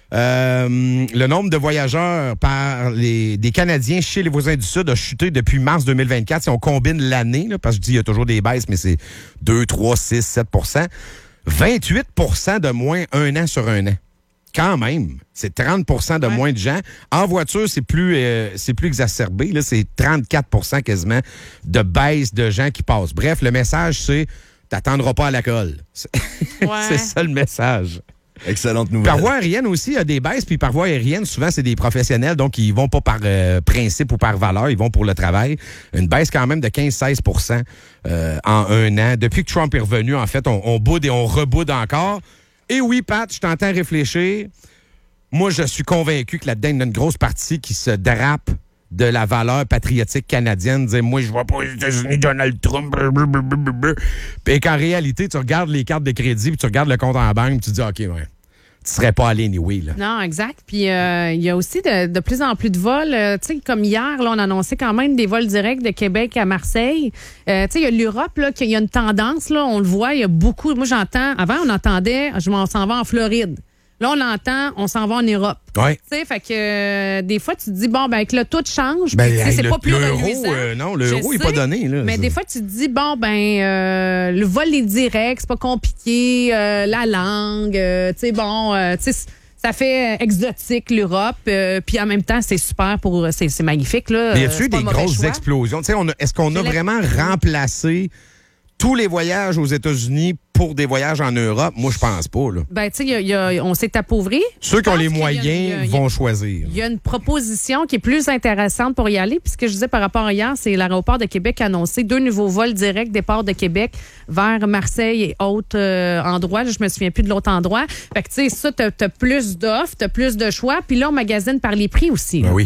Euh, le nombre de voyageurs par les des Canadiens chez les voisins du Sud a chuté depuis mars deux mille vingt-quatre. Si on combine l'année, là, parce que je dis il y a toujours des baisses, mais c'est deux, trois, six, sept pour cent. vingt-huit pour cent de moins un an sur un an. Quand même, c'est trente pour cent de Ouais. moins de gens. En voiture, c'est plus euh, c'est plus exacerbé. Là, c'est trente-quatre pour cent quasiment de baisse de gens qui passent. Bref, le message, c'est t'attendras pas à la colle. C'est Ouais. c'est ça le message. Excellente nouvelle. Par voie aérienne aussi, il y a des baisses, puis par voie aérienne, souvent, c'est des professionnels, donc ils vont pas par euh, principe ou par valeur, ils vont pour le travail. Une baisse quand même de quinze à seize pour cent euh, en un an. Depuis que Trump est revenu, en fait, on, on boude et on reboude encore. Et oui, Pat, je t'entends réfléchir. Moi, je suis convaincu que là-dedans, il y a une grosse partie qui se drape de la valeur patriotique canadienne, dire moi je vais pas aux États-Unis, Donald Trump, blablabla. Et qu'en réalité, tu regardes les cartes de crédit, puis tu regardes le compte en banque, puis tu dis OK, ouais, tu serais pas allé anyway, là. Non, exact. Puis euh, il y a aussi de, de plus en plus de vols. Euh, tu sais, comme hier, là, on annonçait quand même des vols directs de Québec à Marseille. Euh, tu sais, il y a l'Europe, là, qu'il y a une tendance, là, on le voit, il y a beaucoup. Moi, j'entends, avant, on entendait, je m'en s'en va en Floride. Là, on l'entend, on s'en va en Europe. Ouais. Tu sais, fait que euh, des fois, tu te dis, bon, ben, que le tout change. Ben, puis, tu sais, hey, c'est le- pas plus l'euro, reluisant. euh, non, Je l'euro est sais, pas donné, là. Mais Ça- des fois, tu te dis, bon, ben, euh, le vol est direct, c'est pas compliqué, euh, la langue, euh, tu sais, bon, euh, tu sais, ça fait euh, exotique l'Europe, euh, puis en même temps, c'est super pour, c'est c'est magnifique, là. Mais y euh, a-tu c'est eu pas des un mauvais grosses choix. explosions? Tu sais, on a- est-ce qu'on a C'est la- vraiment remplacé tous les voyages aux États-Unis pour des voyages en Europe? Moi, je pense pas, là. Ben, tu sais, il y a- il y a- on s'est appauvri. Ceux qui ont pense les qu'il y a- moyens il y a- il y a- vont choisir. Il y a une proposition qui est plus intéressante pour y aller. Puis ce que je disais par rapport à hier, c'est l'aéroport de Québec a annoncé deux nouveaux vols directs départ de Québec vers Marseille et autres euh, endroits. Là, je me souviens plus de l'autre endroit. Fait que tu sais, ça, t'as as plus d'offres, t'as plus de choix. Puis là, on magasine par les prix aussi. là. Ben oui.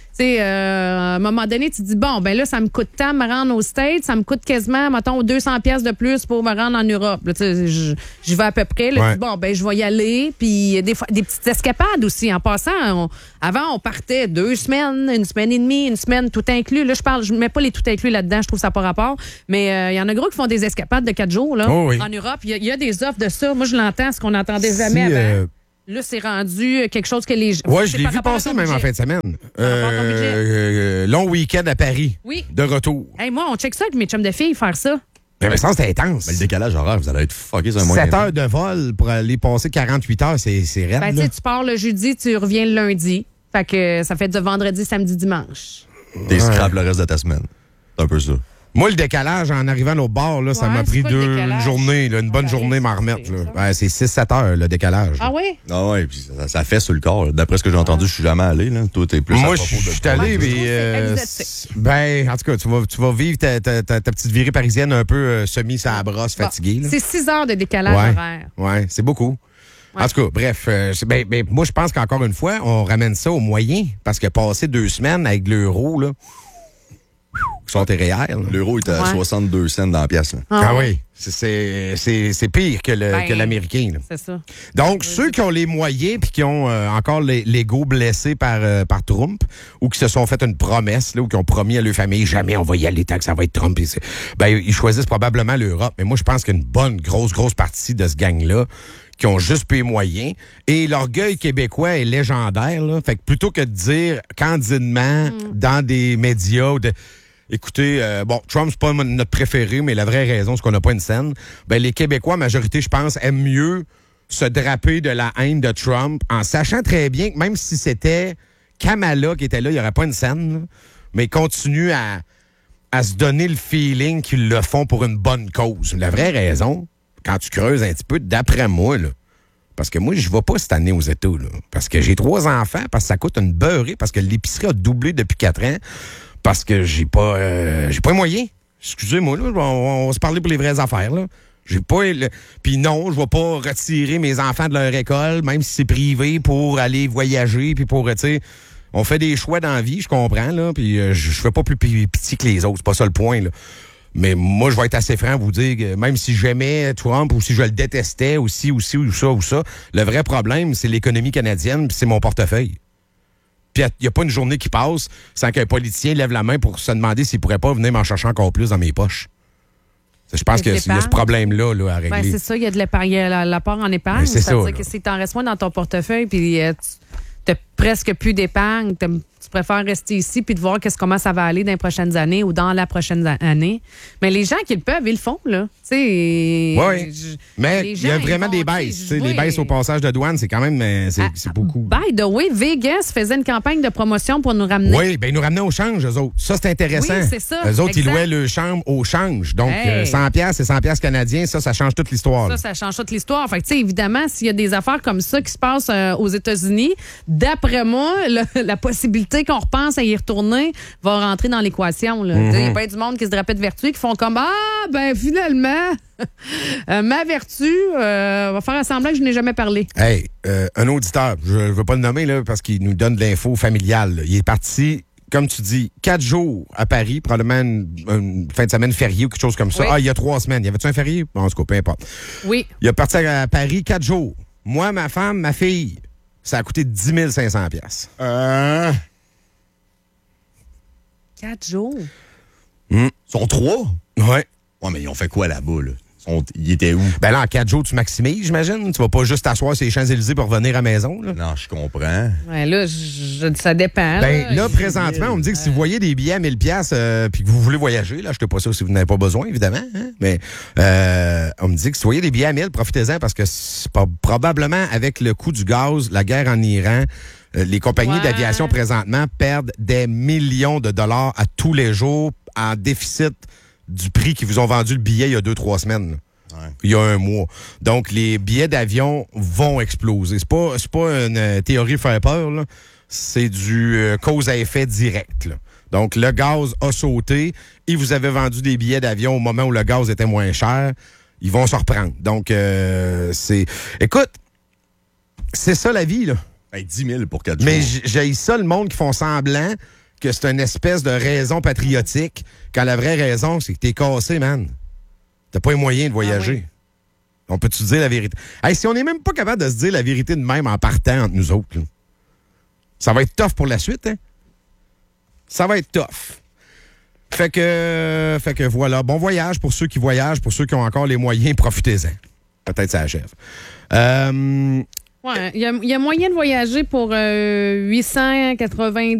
sais, euh, à un moment donné, tu te dis, bon, ben là, ça me coûte tant me rendre aux States, ça me coûte quasiment, mettons, deux cents pièces de plus pour me rendre en Europe. Là, tu sais, je- j'y vais à peu près. Là, Ouais. tu dis, bon, ben je vais y aller. Puis des fois, des petites escapades aussi. En passant, on- avant, on partait deux semaines, une semaine et demie, une semaine tout inclus. Là, je parle, je mets pas les tout inclus là-dedans, je trouve ça pas rapport. Mais euh, il y en a gros qui font des escapades de quatre jours là, Oh oui. en Europe. Il y, a- il y a des offres de ça. Moi, je l'entends, ce qu'on n'entendait jamais Si, avant. euh, Là, c'est rendu quelque chose que les gens. Ouais, c'est je l'ai par vu rapport à passer ton même en budget. fin de semaine. Par rapport à ton budget. Euh, euh, long week-end à Paris. Oui. De retour. Hey, moi, on check ça avec mes chums de filles, faire ça. Mais, mais ça, c'était intense. Mais le décalage horaire, vous allez être fucké sur un moyen. sept heures de vol pour aller passer quarante-huit heures, c'est c'est raide. Ben, tu là. sais, tu pars le jeudi, tu reviens le lundi. Fait que ça fait de vendredi, samedi, dimanche. T'es Ouais. scrap le reste de ta semaine. C'est un peu ça. Moi, le décalage, en arrivant au bar, là, ça Ouais, m'a c'est pris quoi le deux une décalage? journée, là, une bonne journée m'en remettre. là. Ouais, c'est six sept heures, le décalage. Ah oui? Ah ouais, puis ça, ça fait sur le corps. D'après ce que j'ai entendu, je suis jamais allé. Là. Toi, t'es plus à Moi, je propos de- suis allé, mais. euh, ben, en tout cas, tu vas, tu vas vivre ta, ta- ta- ta petite virée parisienne un peu euh, semi sur la brosse, fatiguée. là. C'est six heures de décalage Ouais. horaire. Ouais, c'est beaucoup. En tout cas, bref, euh, c'est- ben, ben, moi, je pense qu'encore une fois, on ramène ça au moyen. Parce que passer deux semaines avec l'euro, là, qui sont irréels. L'euro est à Ouais. soixante-deux cents dans la pièce. Là. Ah, oui, c'est- c'est c'est- c'est pire que le- Ben, que l'américain. là. C'est ça. Donc, ceux qui ont les moyens puis qui ont euh, encore les- l'ego blessé par, euh, par Trump ou qui se sont fait une promesse là, ou qui ont promis à leur famille jamais on va y aller tant que ça va être Trump, et c'est- ben, ils choisissent probablement l'Europe. Mais moi, je pense qu'il y a une bonne, grosse, grosse partie de ce gang-là qui ont juste peu les moyens. Et l'orgueil québécois est légendaire. Là. Fait que plutôt que de dire candidement dans des médias... de écoutez, euh, bon, Trump, c'est pas mon- notre préféré, mais la vraie raison, c'est qu'on n'a pas une scène. Ben, les Québécois, majorité, je pense, aiment mieux se draper de la haine de Trump en sachant très bien que même si c'était Kamala qui était là, il n'y aurait pas une scène, là, mais continue à, à se donner le feeling qu'ils le font pour une bonne cause. La vraie raison, quand tu creuses un petit peu, d'après moi, là, parce que moi, je ne vais pas cette année aux États, là, parce que j'ai trois enfants, parce que ça coûte une beurrée, parce que l'épicerie a doublé depuis quatre ans, parce que j'ai pas euh, j'ai pas les moyens. Excusez-moi, là, on, on va se parler pour les vraies affaires, là. J'ai pas le... Puis non, je vais pas retirer mes enfants de leur école, même si c'est privé, pour aller voyager, puis pour, tu sais... On fait des choix dans la vie, je comprends, là, puis euh, je je fais pas plus pi- pitié que les autres, c'est pas ça le point, là. Mais moi, je vais être assez franc à vous dire que même si j'aimais Trump ou si je le détestais, ou si, ou si, ou ça, ou ça, le vrai problème, c'est l'économie canadienne, puis c'est mon portefeuille. Puis il n'y a pas une journée qui passe sans qu'un politicien lève la main pour se demander s'il pourrait pas venir m'en chercher encore plus dans mes poches. Je pense De qu'il y a ce l'épargne. problème-là là, à régler. Ben, c'est ça, il y a de l'épargne, il y a la- l'apport en épargne. Ben, c'est ça, C'est-à-dire là. que si t'en restes moins dans ton portefeuille, puis euh, tu n'as presque plus d'épargne, t'as- tu préfères rester ici puis de voir qu'est-ce- comment ça va aller dans les prochaines années ou dans la prochaine a- année. Mais les gens qui le peuvent, ils le font, là. Tu sais. Oui, je- mais les il y a gens, vraiment ils des vont, baisses. tu tu sais, sais, Les oui. baisses au passage de douane, c'est quand même euh, c'est Ah, c'est beaucoup. By the way, Vegas faisait une campagne de promotion pour nous ramener. Oui, bien, ils nous ramenaient au change, eux autres. Ça, c'est intéressant. Oui, c'est ça, Eux autres, ils exact. louaient le chambre au change. Donc, Hey. euh, cent piastres, c'est cent piastres canadiens. Ça, ça change toute l'histoire. Ça, là. ça change toute l'histoire. Fait que, tu sais, évidemment, s'il y a des affaires comme ça qui se passent euh, aux États-Unis, d'après moi, le- la possibilité qu'on repense à y retourner va rentrer dans l'équation. là. Mhm. Il y a bien du monde qui se drapait de vertu qui font comme Ah, ben finalement, euh, ma vertu euh, va faire semblant que je n'ai jamais parlé. Hey, euh, un auditeur, je ne veux pas le nommer là, parce qu'il nous donne de l'info familiale. là. Il est parti, comme tu dis, quatre jours à Paris, probablement une, une fin de semaine férié ou quelque chose comme ça. Oui. Ah, il y a trois semaines. Y avait-tu un férié? Bon, en tout cas, peu importe. Oui. Il est parti à Paris quatre jours. Moi, ma femme, ma fille, ça a coûté dix mille cinq cents piastres. Euh... Quatre jours. Ils sont trois? Ouais. Ouais, mais ils ont fait quoi là-bas, là? Ils, sont... ils étaient où? Ben là, en quatre jours, tu maximises, j'imagine. Tu vas pas juste t'asseoir sur les Champs-Élysées pour revenir à la maison. Là. Non, je comprends. Ouais, là, je- je- ça dépend. Ben là, Il- présentement, on me dit que si vous voyez des billets à mille piastres euh, puis que vous voulez voyager, là, je ne pas sûr si vous n'avez pas besoin, évidemment, hein, mais euh, on me dit que si vous voyez des billets à mille, profitez-en parce que c'est pas, probablement avec le coût du gaz, la guerre en Iran, euh, les compagnies Ouais. d'aviation présentement perdent des millions de dollars à tous les jours en déficit du prix qu'ils vous ont vendu le billet il y a deux, trois semaines. là. Il y a un mois. Donc, les billets d'avion vont exploser. C'est pas, c'est pas une euh, théorie faire peur, là. C'est du euh, cause à effet direct, là. Donc, le gaz a sauté et vous avez vendu des billets d'avion au moment où le gaz était moins cher. Ils vont se reprendre. Donc, euh, c'est... Écoute, c'est ça la vie, là. Hey, dix mille pour quatre Mais jours. j- j'ai ça, le monde qui font semblant que c'est une espèce de raison patriotique, quand la vraie raison, c'est que t'es cassé, man. T'as pas les moyens de voyager. Ah oui. On peut-tu dire la vérité? Hey, si on n'est même pas capable de se dire la vérité de même en partant entre nous autres, là, ça va être tough pour la suite, hein? Ça va être tough. Fait que, fait que voilà, bon voyage pour ceux qui voyagent, pour ceux qui ont encore les moyens, profitez-en. Peut-être ça achève. Euh... Ouais, il y, y a moyen de voyager pour euh, huit cent quatre-vingts